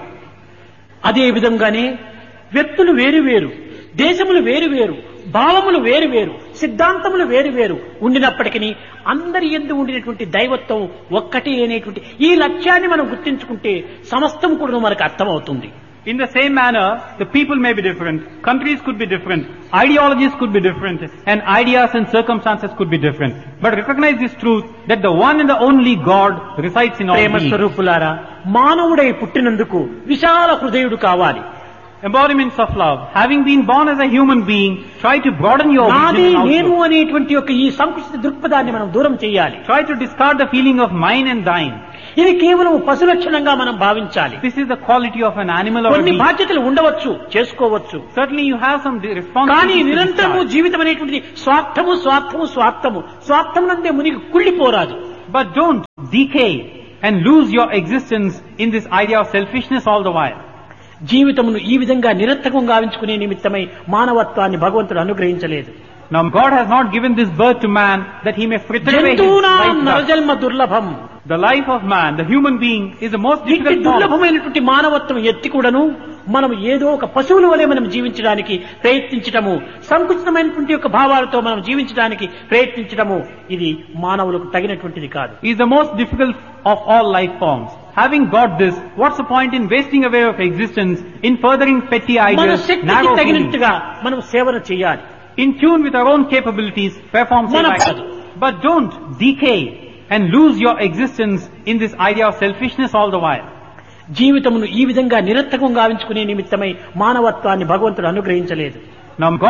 అదే విధంగానే వ్యక్తులు వేరు వేరు, దేశములు వేరు వేరు, భావములు వేరు వేరు, సిద్ధాంతములు వేరు వేరు ఉండినప్పటికీ అందరి యందు ఉండినటువంటి దైవత్వం ఒక్కటే అనేటువంటి ఈ లక్ష్యాన్ని మనం గుర్తించుకుంటే సమస్తం కూడా మనకు అర్థమవుతుంది. In the same manner, the people may be different, countries could be different, ideologies could be different, and ideas and circumstances could be different. But recognize this truth that the one and the only God resides in all Prema beings. స్వరూపులారా, మానవుడై పుట్టినందుకు విశాల హృదయుడు కావాలి. Embodiments of love. Having been born as a human being, try to broaden your నాది vision and నేను outlook. అనేటువంటి యొక్క ఈ సంకుచిత దృక్పథాన్ని మనం దూరం చేయాలి. Try to discard the feeling of mine and thine. ఇది కేవలం పశు లక్షణంగా మనం భావించాలి. This is the quality of an animal or a కొన్ని beast. బాధ్యతలు ఉండవచ్చు, చేసుకోవచ్చు. Certainly you have some కానీ responsibilities to నిరంతరము discharge. జీవితం అనేటువంటిది స్వార్థము స్వార్థము స్వార్థము స్వార్థమునందే మునిగి కుళ్ళిపోరాదు. But don't decay and lose your existence in this idea of selfishness all the while. జీవితమును ఈ విధంగా నిరర్థకం గావించుకునే నిమిత్తమై మానవత్వాన్ని భగవంతుడు అనుగ్రహించలేదు. Now God has not given this birth to man that he may fritter away his జంతువునాం life thus. నరజన్మ దుర్లభం. The life of man, the human being, is the most ఇట్టి difficult form. దుర్లభమైనటువంటి మానవత్వం ఎత్తి కూడాను మనం ఏదో ఒక పశువుల వలె మనం జీవించడానికి ప్రయత్నించటము, సంకుచితమైనటువంటి యొక్క భావాలతో మనం జీవించడానికి ప్రయత్నించటము ఇది మానవులకు తగినటువంటిది కాదు. Is the most difficult of all life forms. Having got this, what's the point in wasting away of existence in furthering petty మన ideas, శక్తికి narrow feelings? తగినట్టుగా మనం సేవన చేయాలి. In tune with our own capabilities, perform మన self action. But don't decay and lose your existence in this idea of selfishness all the while. జీవితమును ఈ విధంగా నిరర్థకం గావించుకునే నిమిత్తమై మానవత్వాన్ని భగవంతుడు అనుగ్రహించలేదు. Now God